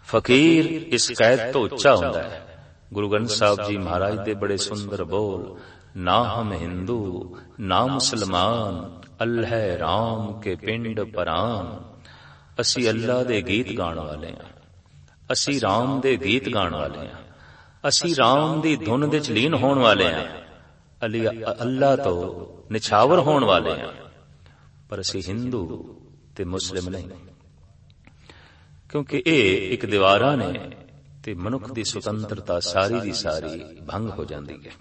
ਫਕੀਰ ਇਸ ਕੈਦ ਤੋਂ ਉੱਚਾ ਹੁੰਦਾ ਹੈ। ਗੁਰੂ ਗ੍ਰੰਥ ਸਾਹਿਬ ਜੀ ਮਹਾਰਾਜ ਦੇ ਬੜੇ ਸੁੰਦਰ ਬੋਲ, ਨਾ ਹਮ ਹਿੰਦੂ ਨਾ ਮੁਸਲਮਾਨ, ਅੱਲ੍ਹੈ ਰਾਮ ਕੇ ਪਿੰਡ ਪਰਾਨ। ਅਸੀਂ ਅੱਲਾ ਦੇ ਗੀਤ ਗਾਣ ਵਾਲੇ ਹਾਂ, ਅਸੀਂ ਰਾਮ ਦੇ ਗੀਤ ਗਾਣ ਵਾਲੇ ਹਾਂ, ਅਸੀਂ ਰਾਮ ਦੀ ਧੁਨ ਦੇ ਚ ਲੀਨ ਹੋਣ ਵਾਲੇ ਹਾਂ, ਅੱਲਾ ਤੋਂ ਨਿਛਾਵਰ ਹੋਣ ਵਾਲੇ ਹਾਂ, ਪਰ ਅਸੀਂ ਹਿੰਦੂ ਤੇ ਮੁਸਲਿਮ ਨਹੀਂ, ਕਿਉਂਕਿ ਇਹ ਇੱਕ ਦੀਵਾਰਾਂ ਨੇ ਤੇ ਮਨੁੱਖ ਦੀ ਸੁਤੰਤਰਤਾ ਸਾਰੀ ਦੀ ਸਾਰੀ ਭੰਗ ਹੋ ਜਾਂਦੀ ਹੈ।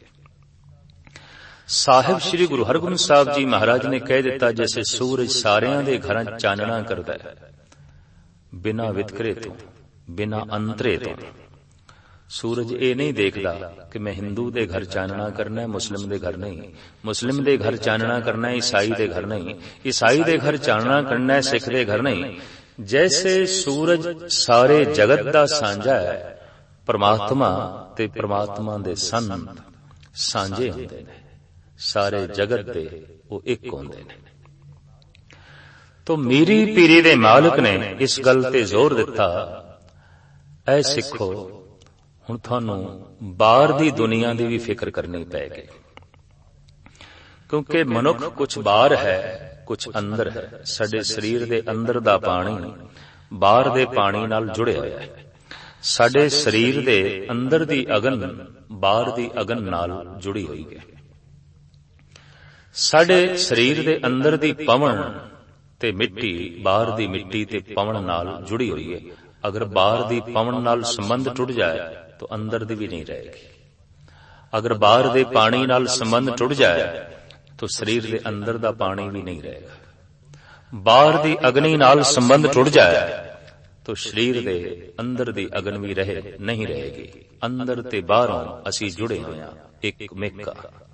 ਸਾਹਿਬ ਸ੍ਰੀ ਗੁਰੂ ਹਰਗੋਬਿੰਦ ਸਾਹਿਬ ਜੀ ਮਹਾਰਾਜ ਨੇ ਕਹਿ ਦਿੱਤਾ, ਜੈਸੇ ਸੂਰਜ ਸਾਰਿਆਂ ਦੇ ਘਰਾਂ ਚਾਨਣਾ ਕਰਦਾ ਹੈ, ਬਿਨਾਂ ਵਿਤਕਰੇ ਤੋਂ, ਬਿਨਾਂ ਅੰਤਰੇ ਤੋਂ। ਸੂਰਜ ਇਹ ਨਹੀਂ ਦੇਖਦਾ ਕਿ ਮੈਂ ਹਿੰਦੂ ਦੇ ਘਰ ਚਾਨਣਾ ਕਰਨਾ ਹੈ, ਮੁਸਲਿਮ ਦੇ ਘਰ ਨਹੀਂ, ਮੁਸਲਿਮ ਦੇ ਘਰ ਚਾਨਣਾ ਕਰਨਾ ਹੈ, ਈਸਾਈ ਦੇ ਘਰ ਨਹੀਂ, ਈਸਾਈ ਦੇ ਘਰ ਚਾਨਣਾ ਕਰਨਾ ਹੈ, ਸਿੱਖ ਦੇ ਘਰ ਨਹੀਂ। ਜੈਸੇ ਸੂਰਜ ਸਾਰੇ ਜਗਤ ਦਾ ਸਾਂਝਾ ਹੈ, ਪਰਮਾਤਮਾ ਤੇ ਪਰਮਾਤਮਾ ਦੇ ਸੰਤ ਸਾਂਝੇ ਹੁੰਦੇ ਨੇ, ਸਾਰੇ ਜਗਤ ਦੇ ਉਹ ਇੱਕ ਹੁੰਦੇ ਨੇ। ਤੋ ਮੀਰੀ ਪੀਰੀ ਦੇ ਮਾਲਕ ਨੇ ਇਸ ਗੱਲ ਤੇ ਜ਼ੋਰ ਦਿੱਤਾ, ਐ ਸਿੱਖੋ, ਹੁਣ ਤੁਹਾਨੂੰ ਬਾਹਰ ਦੀ ਦੁਨੀਆ ਦੀ ਵੀ ਫਿਕਰ ਕਰਨੀ ਪਏਗੀ, ਕਿਉਂਕਿ ਮਨੁੱਖ ਕੁਛ ਬਾਹਰ ਹੈ, ਕੁਛ ਅੰਦਰ ਹੈ। ਸਾਡੇ ਸਰੀਰ ਦੇ ਅੰਦਰ ਦਾ ਪਾਣੀ ਬਾਹਰ ਦੇ ਪਾਣੀ ਨਾਲ ਜੁੜਿਆ ਹੋਇਆ ਹੈ। ਸਾਡੇ ਸਰੀਰ ਦੇ ਅੰਦਰ ਦੀ ਅਗਨ ਬਾਹਰ ਦੀ ਅਗਨ ਨਾਲ ਜੁੜੀ ਹੋਈ ਹੈ। ਸਾਡੇ ਸਰੀਰ ਦੇ ਅੰਦਰ ਦੀ ਪਵਨ ਤੇ ਮਿੱਟੀ ਬਾਹਰ ਦੀ ਮਿੱਟੀ ਤੇ ਪਵਨ ਨਾਲ ਜੁੜੀ ਹੋਈ ਹੈ। ਅਗਰ ਬਾਹਰ ਦੀ ਪਵਨ ਨਾਲ ਸੰਬੰਧ ਟੁੱਟ ਜਾਏ ਤਾਂ ਅੰਦਰ ਦੀ ਵੀ ਨਹੀਂ ਰਹੇਗੀ। ਅਗਰ ਬਾਹਰ ਦੇ ਪਾਣੀ ਨਾਲ ਸੰਬੰਧ ਟੁੱਟ ਜਾਏ ਤਾਂ ਸਰੀਰ ਦੇ ਅੰਦਰ ਦਾ ਪਾਣੀ ਵੀ ਨਹੀਂ ਰਹੇਗਾ। ਬਾਹਰ ਦੀ ਅਗਨੀ ਨਾਲ ਸੰਬੰਧ ਟੁੱਟ ਜਾਏ ਤਾਂ ਸਰੀਰ ਦੇ ਅੰਦਰ ਦੀ ਅਗਨ ਵੀ ਨਹੀਂ ਰਹੇਗੀ। ਅੰਦਰ ਤੇ ਬਾਹਰੋਂ ਅਸੀਂ ਜੁੜੇ ਹੋਏ ਹਾਂ, ਇੱਕ ਮਿੱਕ।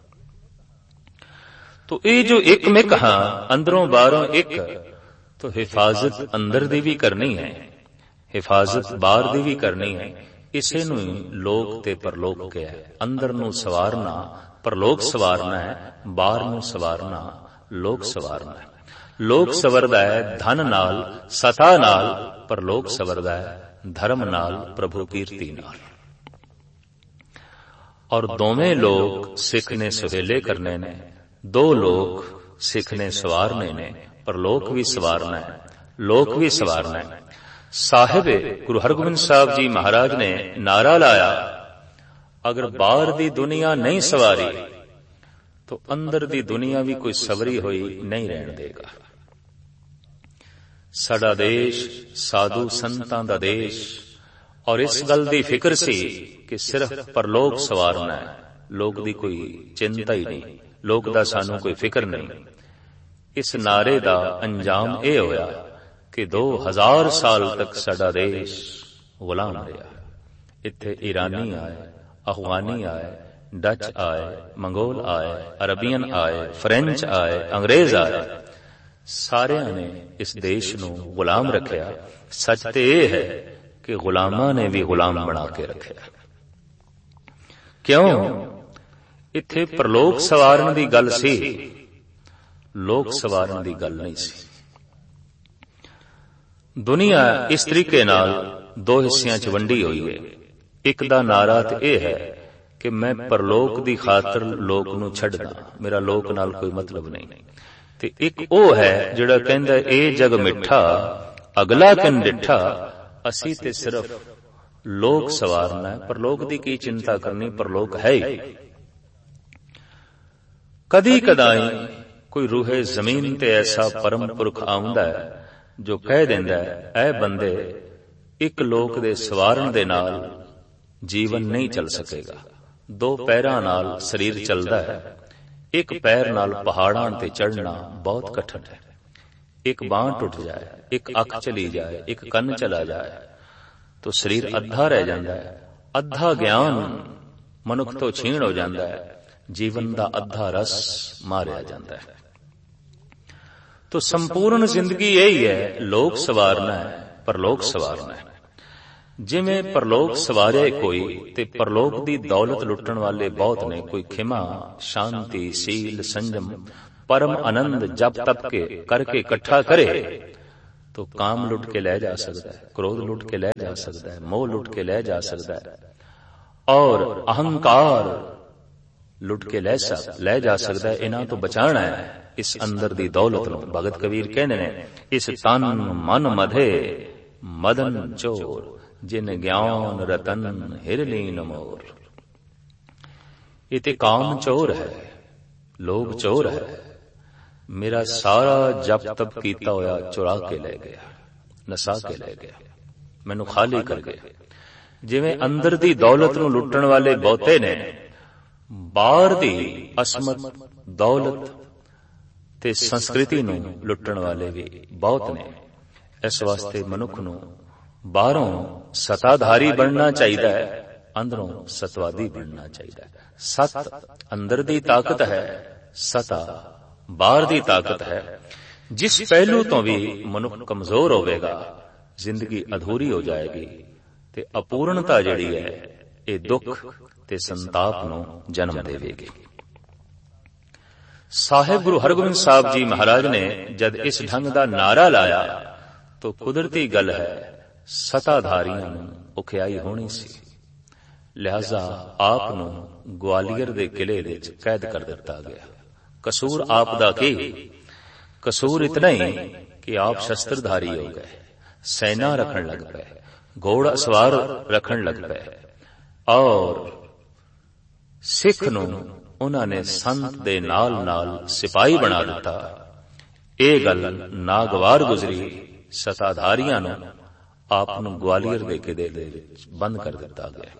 तो ये जो एक मिक हाँ अंदरों बाहरों एक, तो हिफाजत अंदर दी भी करनी है, हिफाजत बाहर दी भी करनी है। इसे नूं लोक ते परलोक कहा है। अंदर नूं सवारना परलोक सवारना है, बाहर नूं सवारना लोक सवारना है। लोक सवरदा है धन नाल सता नाल, परलोक सवरदा है धर्म नाल प्रभु कीर्ति नाल। और दोवें लोग सिख ने सवेले करने ने, दो लोग सिख ने सवारने ने, पर लोक भी सवारना है, लोक भी सवारना है। साहिब गुरु हरगोबिंद साहब जी महाराज ने नारा लाया, अगर बाहर दी दुनिया नहीं सवारी तो अंदर दी दुनिया भी कोई सवरी हुई नहीं रहन देगा। साडा देश साधु संतां दा देश, और इस गल दी फिक्र सी कि सिर्फ परलोक सवारना है, लोक दी कोई चिंता ही नहीं, लोक दा सानू कोई फिक्र नहीं। इस नारे दा अंजाम यह होया कि 2000 साल तक साडा देश गुलाम रहा। इत्थे ईरानी आए, अफगानी आए, डच आए, मंगोल आए, अरबियन आए, फ्रेंच आए, अंग्रेज आए, सारियां ने इस देश नू गुलाम रखिया। सच ते यह है कि गुलामां ने भी गुलाम बना के रखिया। क्यों? इत्थे परलोक सवारन दी गल सी, लोक सवारन दी गल नहीं सी। दुनिया इस तरीके नाल दो हिस्सियां च वंडी हुई है। एक दा नारा ते यह है कि मैं परलोक दी खातर लोक नू छड्डदा, मेरा लोक नाल कोई मतलब नहीं। ते एक ओ है जिहड़ा कहंदा ए जग मिठा अगला किन डिठा, असी ते सिर्फ लोक सवारना है, परलोक दी की चिंता करनी, परलोक है ही। कदी कदाई कोई रूहे जमीन ते ऐसा परम पुरख आउंदा है जो कह देंदा है, ऐ बंदे एक लोक दे सवारन दे नाल जीवन नहीं चल सकेगा। दो पैरां नाल शरीर चलदा है, एक पैर नाल पहाड़ां ते चढ़ना बहुत कठिन है। एक बांह टुट जाए, एक अख चली जाए, एक कन्न चला जाए तो शरीर अद्धा रह जाता है। अद्धा ज्ञान मनुख तो छीण हो जाता है, जीवन का अद्धा रस मारिया जाता है। तो संपूर्ण जिंदगी यही है, लोक सवारना है, परलोक सवारना है। जिवें परलोक सवारे कोई ते परलोक दी दौलत लुटण वाले बहुत ने, कोई खिमा शांति सील संजम परम आनंद जप तप के करके इकट्ठा करे तो काम लुट के लै जा सकता है, क्रोध लुट के लै जा सकता है, मोह लुट के लै जा सकता है, और अहंकार लुट के लै जा सकता है। इन्हां तो बचाना है इस अंदर दी दौलत नूं। भगत कबीर कहंदे ने, इस तन मन मधे मदन चोर, जिन ज्ञान रतन हिरलीन मोर। ये ते काम चोर है, लोभ चोर है, मेरा सारा जप तप कीता होया चुरा के ले गया, नसा के ले गया, मैनू खाली कर गया। जिवें अंदर दी दौलत नूं लुटण वाले बहुते ने, बाहर दी असमत दौलत ते संस्कृति नूं लुटण वाले भी बहुत ने। इस वास्ते मनुख नूं बाहरों सताधारी बनना चाहिए, अंदरों सतवादी बनना चाहिए। सत अंदर दी ताकत है, सता बाहर दी ताकत है। जिस पहलू तो भी मनुख कमजोर होवेगा, जिंदगी अधूरी हो जाएगी ते अपूर्णता जिहड़ी है ये दुख ते संताप नूं जन्म देवेगी। साहिब गुरु हरगोबिंद साहब जी महाराज ने जद इस ढंग दा नारा लाया तो कुदरती गल है सताधारियां नूं औखियाई होनी सी। लिहाजा आप नूं ग्वालियर दे किले विच कैद कर दिता गया। कसूर आप दा की? कसूर इतना ही कि आप शस्त्रधारी हो गए, सेना रखन लग पे, घोड़ा सवार रखन लग पे, और सिख नूं उन्हां ने संत दे नाल नाल सिपाही बना दिता। ये गल नागवार गुजरी। सताधारियां नूं आप नूं ग्वालियर दे किले दे विच बंद कर दिता गया।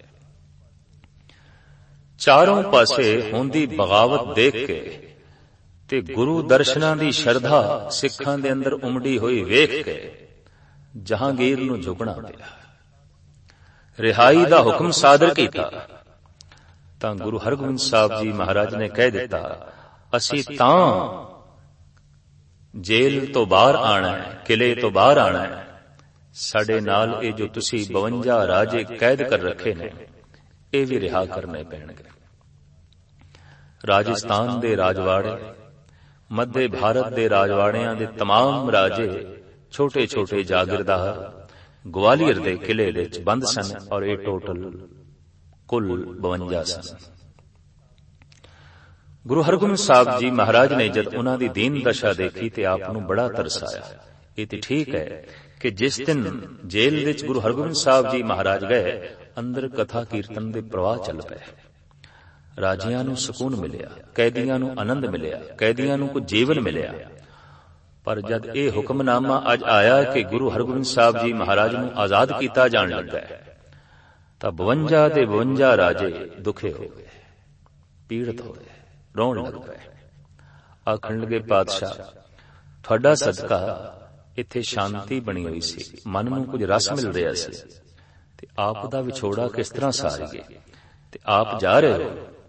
चारों पासे होंदी बगावत देख के ते गुरु दर्शनां दी शरधा सिखां दे अंदर उमड़ी हुई वेख के जहांगीर नूं झुकना पिया। रिहाई दा हुक्म सादर कीता तां गुरु हरगोबिंद साहब जी महाराज ने कह दिता, असी तां जेल तो बाहर आना है, किले तो बाहर आना है, साडे नाल ये जो तुसी 52 राजे कैद कर रखे ने ये भी रिहा करने पैणगे। राजस्थान दे राजवाड़े, मध्य भारत दे राजवाड़ियां दे तमाम राजे, छोटे छोटे जागीरदार ग्वालियर दे किले विच बंद सन, और ये टोटल कुल 52 सन। गुरु हरगोबिंद साहब जी महाराज ने जद उन्हां दी दीन दशा देखी ते आप नूं बड़ा तरस आया। ये ते ठीक है कि जिस दिन जेल विच गुरु हरगोबिंद साहब जी महाराज गए, अंदर कथा कीर्तन दे प्रवाह चल पए। राजियां नूं सुकून मिलिया, कैदियां नूं आनंद मिलिया, कैदियां नूं कुछ जीवन मिलिया। पर जद ये हुक्मनामा अज आया कि गुरु हरगोबिंद साहब जी महाराज नूं आजाद कीता जाण लगा, तां 52 दे 52 राजे दुखे हो गए, पीड़ित हो गए, रोण लग पए। आखण लगे, पातशाह तुहाडा सदका इत्थे शांति बनी हुई सी, मन नूं कुछ रस मिल रहा सी, ते आप दा विछोड़ा किस तरह सारीए, ते आप जा रहे हो।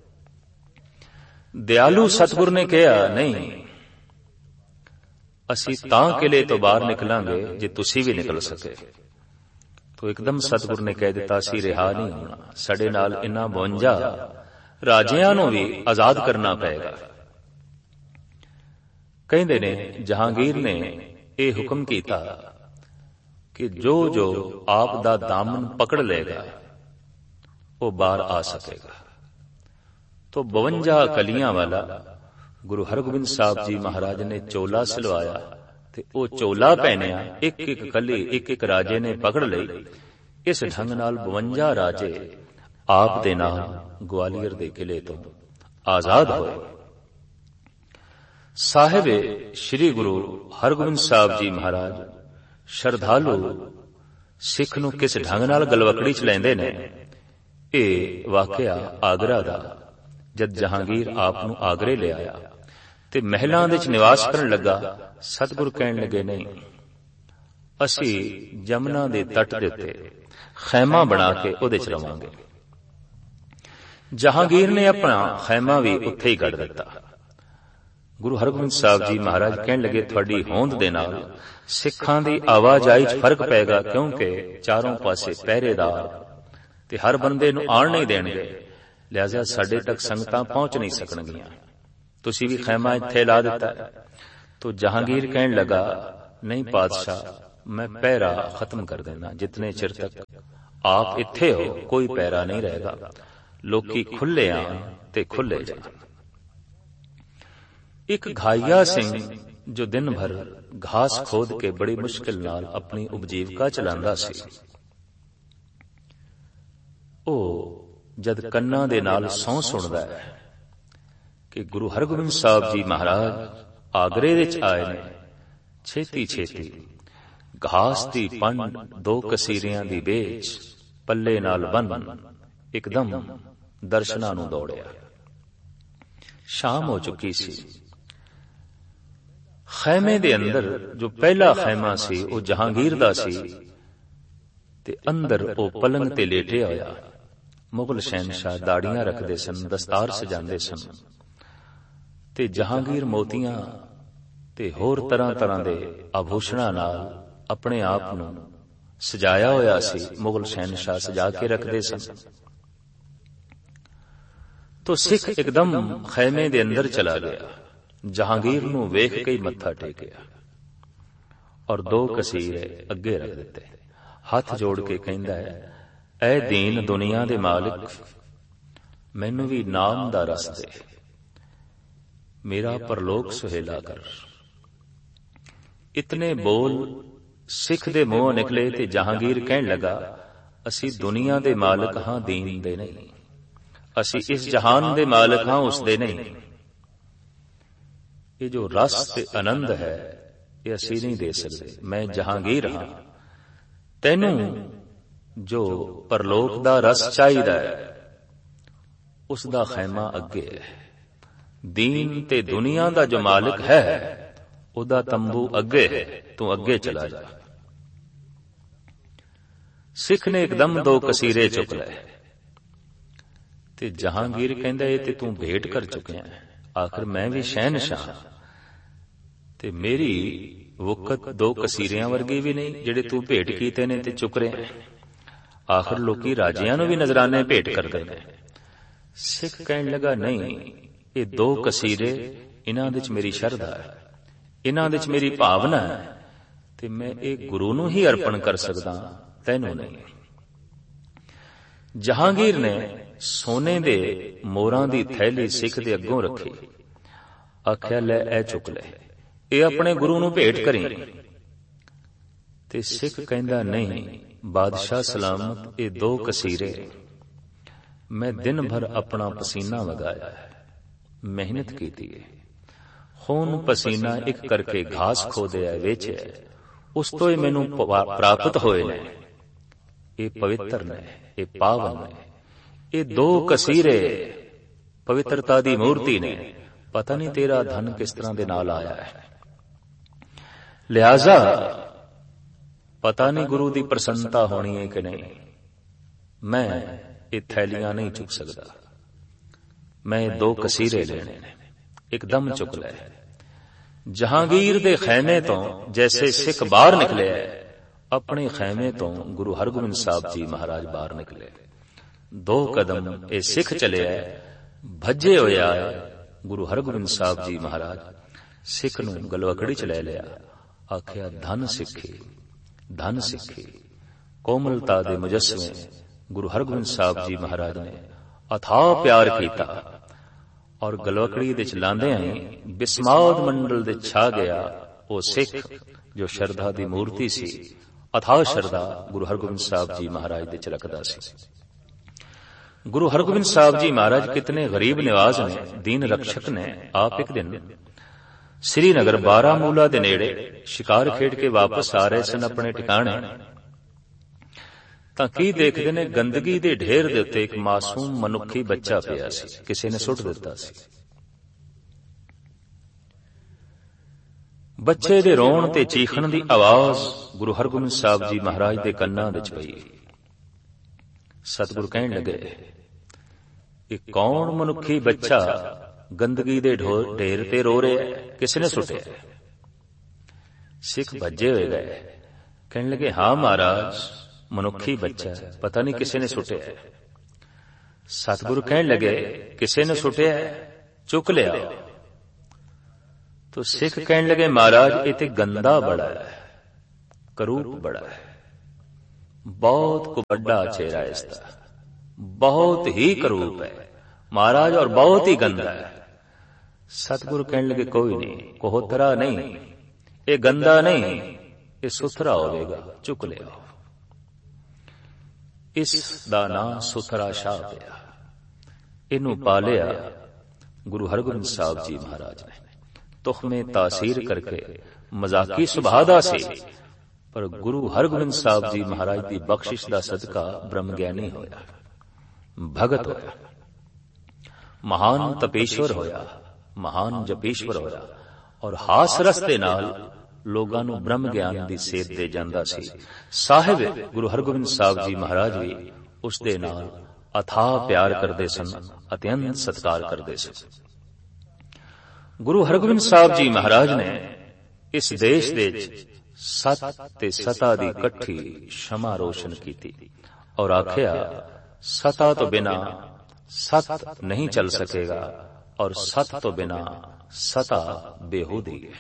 दयालु सतगुर ने कहा, नहीं, असी तां किले तो बाहर निकलांगे जे तुसी भी निकल सके। तो एकदम सतगुर ने कह दिता, असी रिहा नहीं होना, साडे नाल इन्हां 52 राजियां नूं भी आजाद करना पएगा। कहंदे ने जहांगीर ने ये हुक्म कीता कि जो जो आप दा दामन पकड़ लेगा वो बाहर आ सकेगा। तो 52 कलियां वाला गुरु हरगोबिंद साहब जी महाराज ने चोला सिलवाया, ते वो चोला पहनिया, एक एक कली एक एक राजे ने पकड़ लई। इस ढंग नाल 52 राजे आप दे नाल ग्वालियर दे किले तो आजाद होए। साहिब श्री गुरु हरगोबिंद साहब जी महाराज श्रद्धालु सिख नूं किस ढंग नाल गलवकड़ी च लैंदे ने, ये वाकया आगरा दा। जद जहांगीर आप नूं आगरे ले आया ते महलां दे च निवास करन लगा, सतगुर कहण लगे, नहीं, असी जमुना दे तट दे उत्ते खैमा बना के उहदे च रवांगे। जहांगीर ने अपना खैमा भी उत्थे ही गढ़ दिता। गुरु हरगोबिंद साहब जी महाराज कहण लगे, तुहाडी होंद दे नाल सिखां दी आवाजाई च फर्क पैगा, क्योंकि चारों पासे पहरेदार ते हर बंदे नूं आण नहीं देणगे, लिहाजा साडे तक संगतां पहुंच नहीं सकणगीਆਂ। तुसी भी खैमा इत्थे ला दिता। तो जहांगीर कहण लगा, नहीं पातशाह, मैं पहरा खत्म कर देना। जितने चिर तक आप इत्थे हो कोई पहरा नहीं रहेगा, लोकी खुले आन ते खुले जान। एक घाइया सिंह जो दिन भर घास खोद के बड़ी मुश्किल नाल अपनी उपजीविका चलांदा सी, ਉਹ जद ਕੰਨਾਂ ਦੇ ਨਾਲ ਸਹੁੰ ਸੁਣਦਾ ਹੈ ਕਿ ਗੁਰੂ ਹਰਗੋਬਿੰਦ ਸਾਹਿਬ ਜੀ ਮਹਾਰਾਜ ਆਗਰੇ ਵਿੱਚ ਆਏ ਨੇ, ਛੇਤੀ ਛੇਤੀ ਘਾਸ ਦੀ ਪੰਡ 2 ਕਸੀਰਿਆਂ ਦੀ ਵੇਚ ਪੱਲੇ ਨਾਲ ਬੰਨ ਇੱਕਦਮ ਦਰਸ਼ਨਾਂ ਨੂੰ ਦੌੜਿਆ। ਸ਼ਾਮ ਹੋ ਚੁੱਕੀ ਸੀ। ਖੈਮੇ ਦੇ ਅੰਦਰ ਜੋ ਪਹਿਲਾ ਖੈਮਾ ਸੀ ਉਹ ਜਹਾਂਗੀਰ ਦਾ ਸੀ ਤੇ ਅੰਦਰ ਉਹ ਪਲੰਗ ਤੇ ਲੇਟਿਆ ਹੋਇਆ। ਮੁਗਲ ਸ਼ਹਿਨਸ਼ਾਹ ਦਾੜੀਆਂ ਰੱਖਦੇ ਸਨ, ਦਸਤਾਰ ਸਜਾਉਂਦੇ ਸਨ ਤੇ ਜਹਾਂਗੀਰ ਮੋਤੀਆਂ ਤੇ ਹੋਰ ਤਰ੍ਹਾਂ ਤਰ੍ਹਾਂ ਦੇ ਆਭੂਸ਼ਣਾਂ ਨਾਲ ਆਪਣੇ ਆਪ ਨੂੰ ਸਜਾਇਆ ਹੋਇਆ ਸੀ। ਮੁਗਲ ਸ਼ਹਿਨਸ਼ਾਹ ਸਜਾ ਕੇ ਰੱਖਦੇ ਸਨ। ਤੋ ਸਿੱਖ ਇੱਕਦਮ ਖੈਮੇ ਦੇ ਅੰਦਰ ਚਲਾ ਗਿਆ। ਜਹਾਂਗੀਰ ਨੂੰ ਵੇਖ ਕੇ ਹੀ ਮੱਥਾ ਟੇਕਿਆ ਔਰ 2 ਕਸੀਰੇ ਅੱਗੇ ਰੱਖ ਦਿੱਤੇ। ਹੱਥ ਜੋੜ ਕੇ ਕਹਿੰਦਾ ਹੈ, ਐ ਦੀਨ ਦੁਨੀਆ ਦੇ ਮਾਲਿਕ, ਮੈਨੂੰ ਵੀ ਨਾਮ ਦਾ ਰਸ ਦੇ, ਮੇਰਾ ਪਰਲੋਕ ਸੁਹੇਲਾ ਕਰ। ਇਤਨੇ ਬੋਲ ਸਿੱਖ ਦੇ ਮੂੰਹੋਂ ਨਿਕਲੇ ਤੇ ਜਹਾਂਗੀਰ ਕਹਿਣ ਲੱਗਾ, ਅਸੀਂ ਦੁਨੀਆ ਦੇ ਮਾਲਕ ਹਾਂ, ਦੀਨ ਦੇ ਨਹੀਂ। ਅਸੀਂ ਇਸ ਜਹਾਨ ਦੇ ਮਾਲਕ ਹਾਂ, ਉਸ ਦੇ ਨਹੀਂ। ਇਹ ਜੋ ਰਸ ਤੇ ਆਨੰਦ ਹੈ ਇਹ ਅਸੀਂ ਨਹੀਂ ਦੇ ਸਕਦੇ। ਮੈਂ ਜਹਾਂਗੀਰ ਹਾਂ, ਤੈਨੂੰ ਜੋ ਪਰਲੋਕ ਦਾ ਰਸ ਚਾਹੀਦਾ ਹੈ ਉਸ ਦਾ ਖੈਮਾ ਅੱਗੇ ਹੈ। ਦੀਨ ਤੇ ਦੁਨੀਆ ਦਾ ਜੋ ਮਾਲਕ ਹੈ ਉਹਦਾ ਤੰਬੂ ਅੱਗੇ ਹੈ, ਤੂੰ ਅੱਗੇ ਚਲਾ ਜਾ। ਸਿੱਖ ਨੇ ਇੱਕਦਮ 2 ਕਸੀਰੇ ਚੁੱਕ ਲਏ ਤੇ ਜਹਾਂਗੀਰ ਕਹਿੰਦਾ, ਇਹ ਤੇ ਤੂੰ ਭੇਟ ਕਰ ਚੁੱਕਿਆ ਹੈ। ਆਖਰ ਮੈਂ ਵੀ ਸ਼ਹਿਨਸ਼ਾਹ ਤੇ ਮੇਰੀ ਵਕਤ 2 ਕਸੀਰਿਆਂ ਵਰਗੀ ਵੀ ਨਹੀਂ ਜਿਹੜੇ ਤੂੰ ਭੇਟ ਕੀਤੇ ਨੇ ਤੇ ਚੁੱਕ ਰਿਹਾ। ਆਖਰ ਲੋਕੀ ਰਾਜਿਆਂ ਨੂੰ ਵੀ ਨਜ਼ਰਾਨੇ ਭੇਟ ਕਰਦੇ ਨੇ। ਸਿੱਖ ਕਹਿਣ ਲੱਗਾ, ਨਹੀਂ, ਇਹ 2 ਕਸੀਰੇ, ਇਹਨਾਂ ਵਿੱਚ ਮੇਰੀ ਸ਼ਰਧਾ ਹੈ, ਇਹਨਾਂ ਵਿੱਚ ਮੇਰੀ ਭਾਵਨਾ ਹੈ ਤੇ ਮੈਂ ਇਹ ਗੁਰੂ ਨੂੰ ਹੀ ਅਰਪਣ ਕਰ ਸਕਦਾ, ਤੈਨੂੰ ਨਹੀਂ। ਜਹਾਂਗੀਰ ਨੇ ਸੋਨੇ ਦੇ ਮੋਹਰਾਂ ਦੀ ਥੈਲੀ ਸਿੱਖ ਦੇ ਅੱਗੋਂ ਰੱਖੀ। ਆਖਿਆ, ਲੈ ਇਹ ਚੁੱਕ ਲੈ, ਇਹ ਆਪਣੇ ਗੁਰੂ ਨੂੰ ਭੇਟ ਕਰੀ। ਤੇ ਸਿੱਖ ਕਹਿੰਦਾ, ਨਹੀਂ ਬਾਦਸ਼ਾਹ ਸਲਾਮਤ, ਇਹ 2 ਕਸੀਰੇ ਮੈਂ ਦਿਨ ਭਰ ਆਪਣਾ ਪਸੀਨਾ ਵਗਾਇਆ ਹੈ, ਮਿਹਨਤ ਕੀਤੀ ਹੈ, ਖੂਨ ਪਸੀਨਾ ਇੱਕ ਕਰਕੇ ਘਾਸ ਖੋਦਿਆ, ਵੇਚਿਆ, ਉਸ ਤੋਂ ਹੀ ਮੈਨੂੰ ਪ੍ਰਾਪਤ ਹੋਏ ਨੇ। ਇਹ ਪਵਿੱਤਰ ਨੇ, ਇਹ ਪਾਵਨ ਨੇ। ਇਹ 2 ਕਸੀਰੇ ਪਵਿੱਤਰਤਾ ਦੀ ਮੂਰਤੀ ਨੇ। ਪਤਾ ਨਹੀਂ ਤੇਰਾ ਧਨ ਕਿਸ ਤਰ੍ਹਾਂ ਦੇ ਨਾਲ ਆਇਆ ਹੈ, ਲਿਹਾਜ਼ਾ ਪਤਾ ਨਹੀਂ ਗੁਰੂ ਦੀ ਪ੍ਰਸੰਨਤਾ ਹੋਣੀ ਹੈ ਕਿ ਨਹੀਂ। ਮੈਂ ਇਹ ਥੈਲੀਆਂ ਨਹੀਂ ਚੁੱਕ ਸਕਦਾ, ਮੈਂ 2 ਕਸੀਰੇ ਲੈਣੇ ਨੇ। ਇੱਕਦਮ ਚੁੱਕ ਲਏ। ਜਹਾਂਗੀਰ ਦੇ ਖੈਮੇ ਤੋਂ ਜੈਸੇ ਸਿੱਖ ਬਾਹਰ ਨਿਕਲੇ, ਆਪਣੇ ਖੈਮੇ ਤੋਂ ਗੁਰੂ ਹਰਗੋਬਿੰਦ ਸਾਹਿਬ ਜੀ ਮਹਾਰਾਜ ਬਾਹਰ ਨਿਕਲੇ। 2 ਕਦਮ ਇਹ ਸਿੱਖ ਚਲਿਆ, ਭੱਜੇ ਹੋਇਆ ਗੁਰੂ ਹਰਗੋਬਿੰਦ ਸਾਹਿਬ ਜੀ ਮਹਾਰਾਜ ਸਿੱਖ ਨੂੰ ਗਲਵਕੜੀ ਚ ਲੈ ਲਿਆ। ਆਖਿਆ, ਧਨ ਸਿੱਖੀ, ਧਨ ਸਿੱਖੀ। ਕੋਮਲਤਾ ਦੇ ਮੁਜੱਸਮੇ ਗੁਰੂ ਹਰਗੋਬਿੰਦ ਸਾਹਿਬ ਜੀ ਮਹਾਰਾਜ ਨੇ ਅਥਾਹ ਪਿਆਰ ਕੀਤਾ ਔਰ ਗਲਵਕੜੀ ਦੇ ਚ ਲਾਂਦਿਆਂ ਹੀ ਬਿਸਮਾਦ ਮੰਡਲ ਦੇ ਛਾ ਗਿਆ ਉਹ ਸਿੱਖ ਜੋ ਸ਼ਰਧਾ ਦੀ ਮੂਰਤੀ ਸੀ। ਅਥਾਹ ਸ਼ਰਧਾ ਗੁਰੂ ਹਰਗੋਬਿੰਦ ਸਾਹਿਬ ਜੀ ਮਹਾਰਾਜ ਦੇ ਚ ਰੱਖਦਾ ਸੀ। ਗੁਰੂ ਹਰਗੋਬਿੰਦ ਸਾਹਿਬ ਜੀ ਮਹਾਰਾਜ ਕਿਤਨੇ ਗਰੀਬ ਨਿਵਾਜ਼ ਨੇ, ਦੀਨ ਰਕਸ਼ਕ ਨੇ। ਆਪ ਇੱਕ ਦਿਨ ਸ੍ਰੀਨਗਰ ਬਾਰਾਮੂਲਾ ਦੇ ਨੇੜੇ ਸ਼ਿਕਾਰ ਖੇਡ ਕੇ ਵਾਪਸ ਆ ਰਹੇ ਸਨ ਆਪਣੇ ਟਿਕਾਣੇ, ਤਾਂ ਕੀ ਦੇਖਦੇ ਨੇ, ਗੰਦਗੀ ਦੇ ਢੇਰ ਦੇ ਉੱਤੇ ਇੱਕ ਮਾਸੂਮ ਮਨੁੱਖੀ ਬੱਚਾ ਪਿਆ ਸੀ, ਕਿਸੇ ਨੇ ਸੁੱਟ ਦਿੱਤਾ ਸੀ। ਬੱਚੇ ਦੇ ਰੋਣ ਤੇ ਚੀਖਣ ਦੀ ਆਵਾਜ਼ ਗੁਰੂ ਹਰਗੋਬਿੰਦ ਸਾਹਿਬ ਜੀ ਮਹਾਰਾਜ ਦੇ ਕੰਨਾਂ ਵਿੱਚ ਪਈ। ਸਤਿਗੁਰੂ ਕਹਿਣ ਲੱਗੇ, ਇਹ ਕੌਣ ਮਨੁੱਖੀ ਬੱਚਾ ਗੰਦਗੀ ਦੇ ਢੇਰ ਤੇ ਰੋ ਰਿਹਾ, ਕਿਸੇ ਨੇ ਸੁੱਟਿਆ? ਸਿੱਖ ਭੱਜੇ ਹੋਏ ਗਏ, ਕਹਿਣ ਲੱਗੇ, ਹਾਂ ਮਹਾਰਾਜ, ਮਨੁੱਖੀ ਬੱਚਾ, ਪਤਾ ਨਹੀਂ ਕਿਸੇ ਨੇ ਸੁੱਟਿਆ। ਸਤਿਗੁਰੂ ਕਹਿਣ ਲੱਗੇ, ਕਿਸੇ ਨੇ ਸੁੱਟਿਆ, ਚੁੱਕ ਲਿਆ। ਤੋ ਸਿੱਖ ਕਹਿਣ ਲੱਗੇ, ਮਹਾਰਾਜ ਇਹ ਤੇ ਗੰਦਾ ਬੜਾ ਹੈ, ਕਰੂਪ ਬੜਾ ਹੈ, ਬਹੁਤ ਵੱਡਾ ਚਿਹਰਾ ਇਸ ਦਾ, ਬਹੁਤ ਹੀ ਕਰੂਪ ਹੈ ਮਹਾਰਾਜ, ਔਰ ਬਹੁਤ ਹੀ ਗੰਦਾ ਹੈ। ਸਤਿਗੁਰੂ ਕਹਿਣ ਲੱਗੇ ਕੋਈ ਨਹੀਂ, ਕੋਹਤਰਾ ਨਹੀਂ, ਇਹ ਗੰਦਾ ਨਹੀਂ, ਇਹ ਸੁਥਰਾ ਹੋਵੇਗਾ, ਚੁੱਕ ਲਿਆ। ਇਸ ਦਾ ਨਾਂ ਸੁਥਰਾ ਸ਼ਾਹ ਪਿਆ। ਇਹਨੂੰ ਪਾਲਿਆ ਗੁਰੂ ਹਰਗੋਬਿੰਦ ਸਾਹਿਬ ਜੀ ਮਹਾਰਾਜ ਨੇ। ਤੁਖਮੇ ਤਾਸੀਰ ਕਰਕੇ ਮਜ਼ਾਕੀ ਸੁਭਾਅ ਦਾ ਸੀ, ਪਰ ਗੁਰੂ ਹਰਗੋਬਿੰਦ ਸਾਹਿਬ ਜੀ ਮਹਾਰਾਜ ਦੀ ਬਖਸ਼ਿਸ਼ ਦਾ ਸਦਕਾ ਬ੍ਰਹਮ ਗਿਆਨੀ ਹੋਇਆ, ਭਗਤ ਹੋਇਆ, ਮਹਾਨ ਤਪੇਸ਼ਵਰ ਹੋਇਆ, ਮਹਾਨ ਜਪੇਸ਼ਵਰ ਹੋਇਆ, ਔਰ ਹਾਸ ਰਸ ਦੇ ਨਾਲ ਲੋਕਾਂ ਨੂੰ ਬ੍ਰਹਮ ਗਿਆਨ ਦੀ ਸੇਧ ਦੇ ਜਾਂਦਾ ਸੀ। ਸਾਹਿਬ ਗੁਰੂ ਹਰਗੋਬਿੰਦ ਸਾਹਿਬ ਜੀ ਮਹਾਰਾਜ ਵੀ ਉਸ ਦੇ ਨਾਲ ਅਥਾਹ ਪਿਆਰ ਕਰਦੇ ਸਨ, ਅਤਿਅੰਤ ਸਤਿਕਾਰ ਕਰਦੇ ਸਨ। ਗੁਰੂ ਹਰਗੋਬਿੰਦ ਸਾਹਿਬ ਜੀ ਮਹਾਰਾਜ ਨੇ ਇਸ ਦੇਸ਼ ਦੇ ਵਿੱਚ ਸਤ ਤੇ ਸਤਾ ਦੀ ਇਕੱਠੀ ਸ਼ਮਾ ਰੋਸ਼ਨ ਕੀਤੀ ਔਰ ਆਖਿਆ ਸਤਾ ਤੋਂ ਬਿਨਾ ਸਤ ਨਹੀਂ ਚੱਲ ਸਕੇਗਾ, ਔਰ ਸਤ ਤੋਂ ਬਿਨਾ ਸਤਾ ਬੇਹੂਦੀ ਹੈ।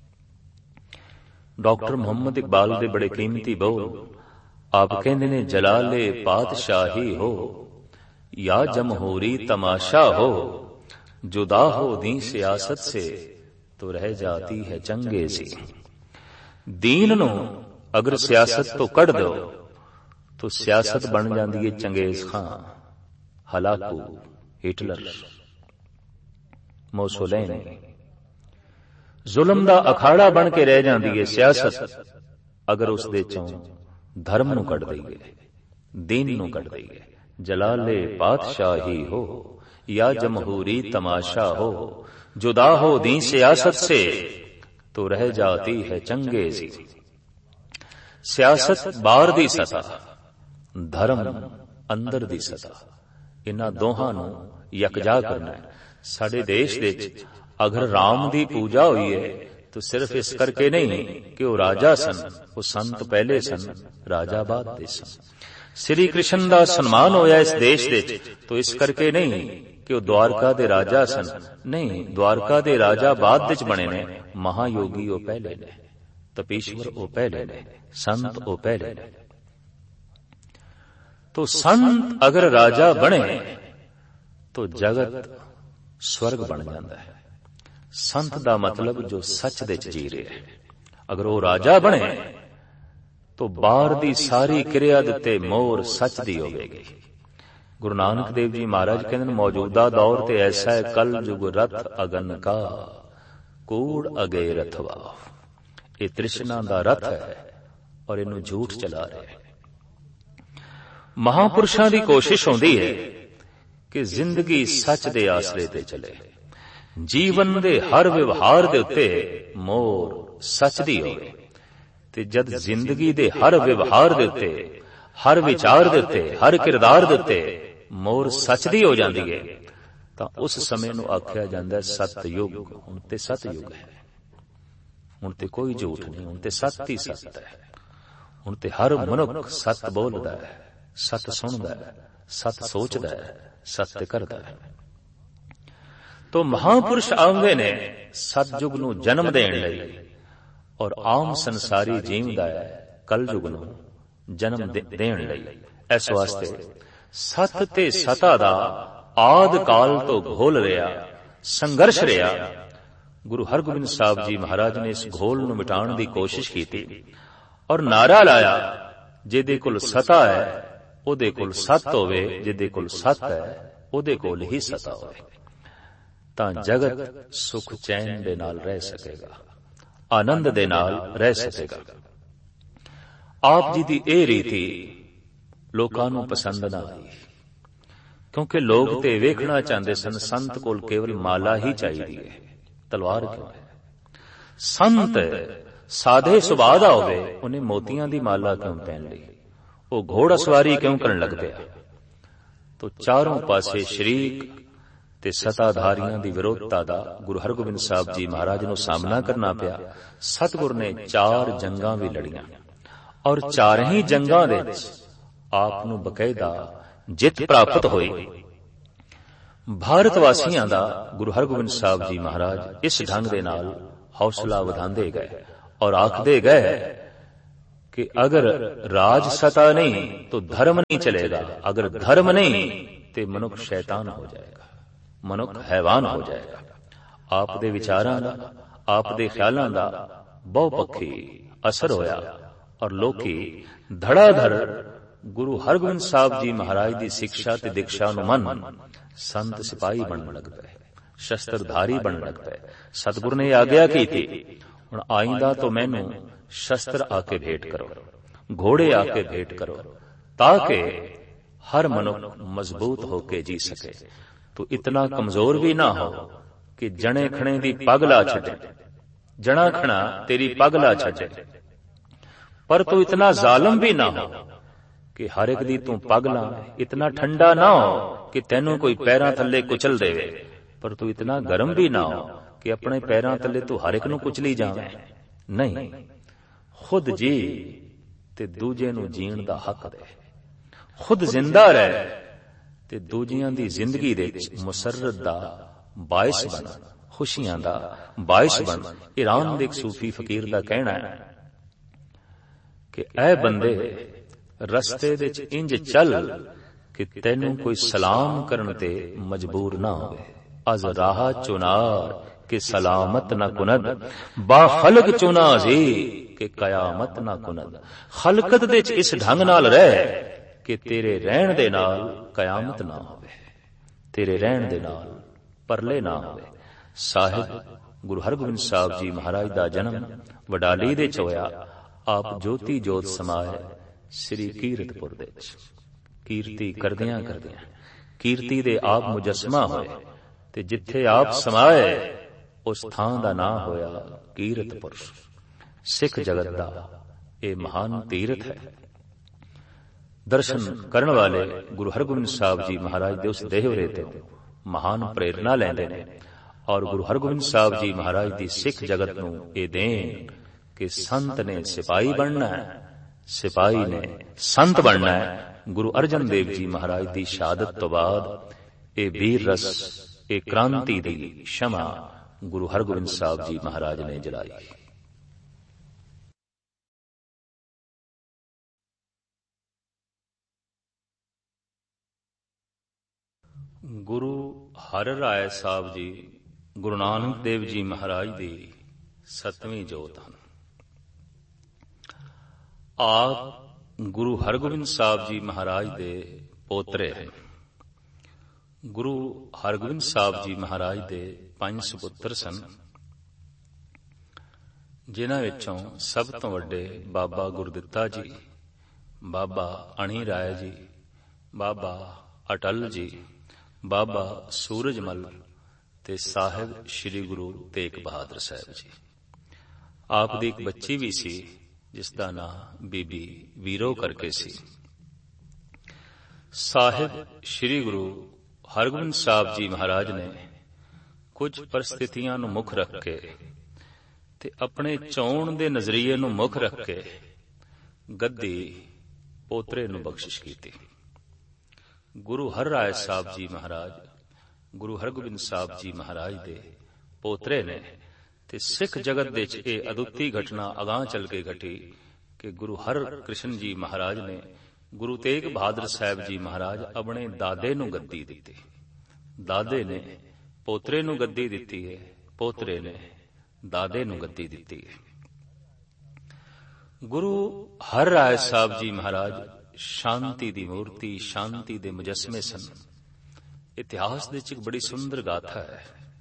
ਡਾਕਟਰ ਮੁਹੰਮਦ ਇਕਬਾਲ ਦੇ ਬੜੇ ਕੀਮਤੀ ਬੋਲ ਆਪ ਕਹਿੰਦੇ ਨੇ, ਜਲਾਲੇ ਪਾਤਸ਼ਾਹੀ ਹੋ या जमहूरी तमाशा हो, जुदा हो दी सियासत से तो रह जाती है चंगेजी। दीन नू अगर सियासत तो कढ़ दो तो सियासत बन जाती है चंगेज खां, हलाकू, हिटलर, मोसोलेनी। जुल्म दा अखाड़ा बन के रह जाती है सियासत अगर उस दे चों धर्म नू कढ़ दईए, दीन नू कढ़ दईए। जलाले पातशाही हो या जमहूरी तमाशा हो, जुदा हो दी सियासत से तो रह जाती है चंगेजी। सियासत बाहर दी सता, धर्म अंदर दी सता, इन्हां दोहां नूं यकजा करना है। साडे देश दे विच अगर राम दी पूजा हुई है तो सिर्फ इस करके नहीं कि वो राजा सन, वो संत पहले सन, राजा बाद दे सन। श्री कृष्ण ਦਾ ਸਨਮਾਨ ਹੋਇਆ ਇਸ ਦੇਸ਼ ਦੇ ਵਿੱਚ तो इस करके नहीं कि ਉਹ द्वारका ਦੇ ਰਾਜਾ ਸਨ, नहीं, द्वारका ਦੇ ਰਾਜਾ ਬਾਅਦ ਵਿੱਚ ਬਣੇ ਨੇ, महायोगी ਉਹ ਪਹਿਲੇ ਨੇ, तपेश्वर ਉਹ ਪਹਿਲੇ ਨੇ, संत ਉਹ ਪਹਿਲੇ ਨੇ। तो संत अगर राजा बने तो जगत स्वर्ग बन जाता है। संत ਦਾ मतलब जो सच ਦੇ ਵਿੱਚ ਜੀ ਰਿਹਾ है। अगर वो राजा बने तो बाहर दी सारी क्रिया दिते मोर सच दी होवेगी। गुरु नानक देव जी महाराज कहते मौजूदा दौर ते ऐसा है, कल जुग रथ अगन का कूड़ अगे रथवा। ये तृष्णा दा रथ है और इनू झूठ चला रहे हैं। महापुरुषां दी कोशिश होंदी है कि जिंदगी सच दे आसरे ते चले, जीवन दे हर व्यवहार दे उत्ते मोर सच दी होवे। ਤੇ ਜਦ ਜ਼ਿੰਦਗੀ ਦੇ ਹਰ ਵਿਵਹਾਰ ਦੇ ਉੱਤੇ, ਹਰ ਵਿਚਾਰ ਦੇ ਉੱਤੇ, ਹਰ ਕਿਰਦਾਰ ਦੇ ਉੱਤੇ ਮੋਹਰ ਸੱਚ ਦੀ ਹੋ ਜਾਂਦੀ ਹੈ ਤਾਂ ਉਸ ਸਮੇਂ ਨੂੰ ਆਖਿਆ ਜਾਂਦਾ ਸਤਯੁਗ। ਹੁਣ ਤੇ ਸਤਯੁਗ ਹੈ, ਹੁਣ ਤੇ ਕੋਈ ਝੂਠ ਨਹੀਂ, ਹੁਣ ਤੇ ਸੱਚ ਹੀ ਸੱਚ ਹੈ। ਹੁਣ ਤੇ ਹਰ ਮਨੁੱਖ ਸੱਚ ਬੋਲਦਾ ਹੈ, ਸੱਚ ਸੁਣਦਾ ਹੈ, ਸੱਚ ਸੋਚਦਾ ਹੈ, ਸੱਚ ਕਰਦਾ ਹੈ। तो महापुरुष आਉਂਦੇ ਨੇ ਸਤਯੁਗ ਨੂੰ ਜਨਮ ਦੇਣ ਲਈ और आम संसारी जीवदा है कलयुग नूं जन्म देण लई। इस वास्ते सत ते सता दा आद काल तो घोल रहा संघर्ष रहा। गुरु हरगोबिंद साहब जी महाराज ने इस घोल नूं मिटाण दी कोशिश की और नारा लाया, जिहदे कोल सता है उहदे कोल सत होवे, जिहदे कोल सत है उहदे कोल ही सता होवे, तां जगत सुख चैन दे नाल रह सकेगा, आनंद दे नाल रह सकेगा। आप जी दी ए रीति लोकां नूं पसंद ना आई, क्योंकि लोग ते वेखना चाहते सन संत कोल केवल माला ही चाहिए है, तलवार क्यों है। संत साधे सुभाਅ दा होवे, उन्हें मोतियां दी माला क्यों पहन ली, वो घोड़ा सवारी क्यों करन लग पिया। तो चारों पासे शरीक ते सताधारियां दी विरोधता दा गुरु हरगोबिंद साहब जी महाराज नूं सामना करना पिया। सतगुर ने 4 जंगां भी लड़ियां और 4 ही जंगां दे विच आप नूं बकायदा जित प्राप्त होई। भारत वासियां दा गुरु हरगोबिंद साहब जी महाराज इस ढंग दे नाल हौसला वधांदे गए और आखदे गए कि अगर राज सता नहीं तो धर्म नहीं चलेगा, अगर धर्म नहीं तो मनुख शैतान हो जाएगा, मनुख हैवान हो जाएगा। आप दे विचारां दा, आप दे ख्यालां दा बहुपक्षी असर होया और लोकी धड़ाधड़ गुरु हरगोबिंद साहब जी महाराज दी शिक्षा ते दीक्षा नूं मन संत सिपाही बनन लग पए, शस्त्रधारी बनन लग पए। सतगुरु ने आग्या कीती, हुण आइंदा तो मैनू शस्त्र आके भेंट करो, घोड़े आके भेंट करो, ताकि हर मनुष्य मजबूत होके जी सके। तो इतना कमजोर भी ना हो कि जने खणे दी पग ला छड्डे, जना खणा तेरी पग ला छड्डे, पर तू इतना जालिम भी ना हो कि हर एक दी तू पग ला। इतना ठंडा ना हो कि तेनू कोई पैरां थल्ले कुचल देवे, पर तू इतना गर्म भी ना हो कि अपने पैरां थल्ले तू हर एक नू कुचली जावे। नहीं, खुद जी ते दूजे नू जीण दा हक दे, खुद जिंदा रह ते दूजियां दी जिंदगी दे मुसर्रत दा बाइस बन, खुशियां दा बाइस बन। ईरान दे एक सूफी फकीर दा कहना है कि ऐ बंदे रस्ते दे च इंज चल कि तैनू कोई सलाम करन ते मजबूर ना होवे। अज राह चुनार कि सलामत न कुनद, बा खलक चुना जी कि कयामत न कुनद। खलकत दे च इस ढंग नाल रह कि तेरे रहण दे नाल कयामत ना होवे, तेरे रहण दे नाल परले ना होवे। साहिब गुरु हरगोबिंद साहब जी महाराज दा जन्म वडाली दे च होया। आप ज्योति जोत समाए श्री कीरतपुर दे च। कीर्ति करदियां करदियां कीर्ति दे आप मुजस्मा होए ते जिथे आप समाए उस थां दा नां होया कीरतपुर। सिख जगत दा ये महान तीरथ है। दर्शन करन वाले गुरु हरगोबिंद साहब जी महाराज दे उस देहवरे ते महान प्रेरणा लैंदे ने और गुरु हरगोबिंद साहब जी महाराज दी सिख जगत नूं ये देन कि संत ने सिपाही बनना है, सिपाही ने संत बनना है। गुरु अर्जन देव जी महाराज दी शहादत तो बाद ये वीर रस, ये क्रांति दी क्षमा गुरु हरगोबिंद साहब जी महाराज ने जलाई। गुरु हर राय साहब जी गुरु नानक देव जी महाराज दी 7वीं जोत हैं। आप गुरु हरगोबिंद साहब जी महाराज दे पोतरे हैं। गुरु हरगोबिंद साहब जी महाराज दे 5 सुपुत्र सन, जिन्हां विचों सब तो वड्डे बाबा गुरदित्ता जी, बाबा अणी राय जी, बाबा अटल जी, बाबा सूरजमल ते साहिब श्री गुरु तेग बहादुर साहब जी। आप दी एक बच्ची भी सी जिसदा नाम बीबी वीरो करके सी। साहिब श्री गुरु हरगोबिंद साहब जी महाराज ने कुछ परिस्थितियां नूं मुख रख के ते अपने चौण दे नजरिए नूं मुख रख के गद्दी पोतरे नूं बख्शिश कीती। गुरु हर राय साहब जी महाराज गुरु हरगोबिंद साहब जी महाराज दे पोतरे ने ते सिख जगत दे च ये अदुੱਤੀ घटना अगां चल के घटी कि गुरु हर कृष्ण जी महाराज ने गुरु तेग बहादुर साहब जी महाराज अपने दादे नूं गद्दी दित्ती। दादे ने पोतरे नूं गद्दी दित्ती है, पोतरे ने दादे नूं गद्दी दित्ती है। गुरु हर राय साहब जी महाराज शांति दी मूर्ति, शांति दे मुजस्मे सन। इतिहास दे च एक बड़ी सुंदर गाथा है।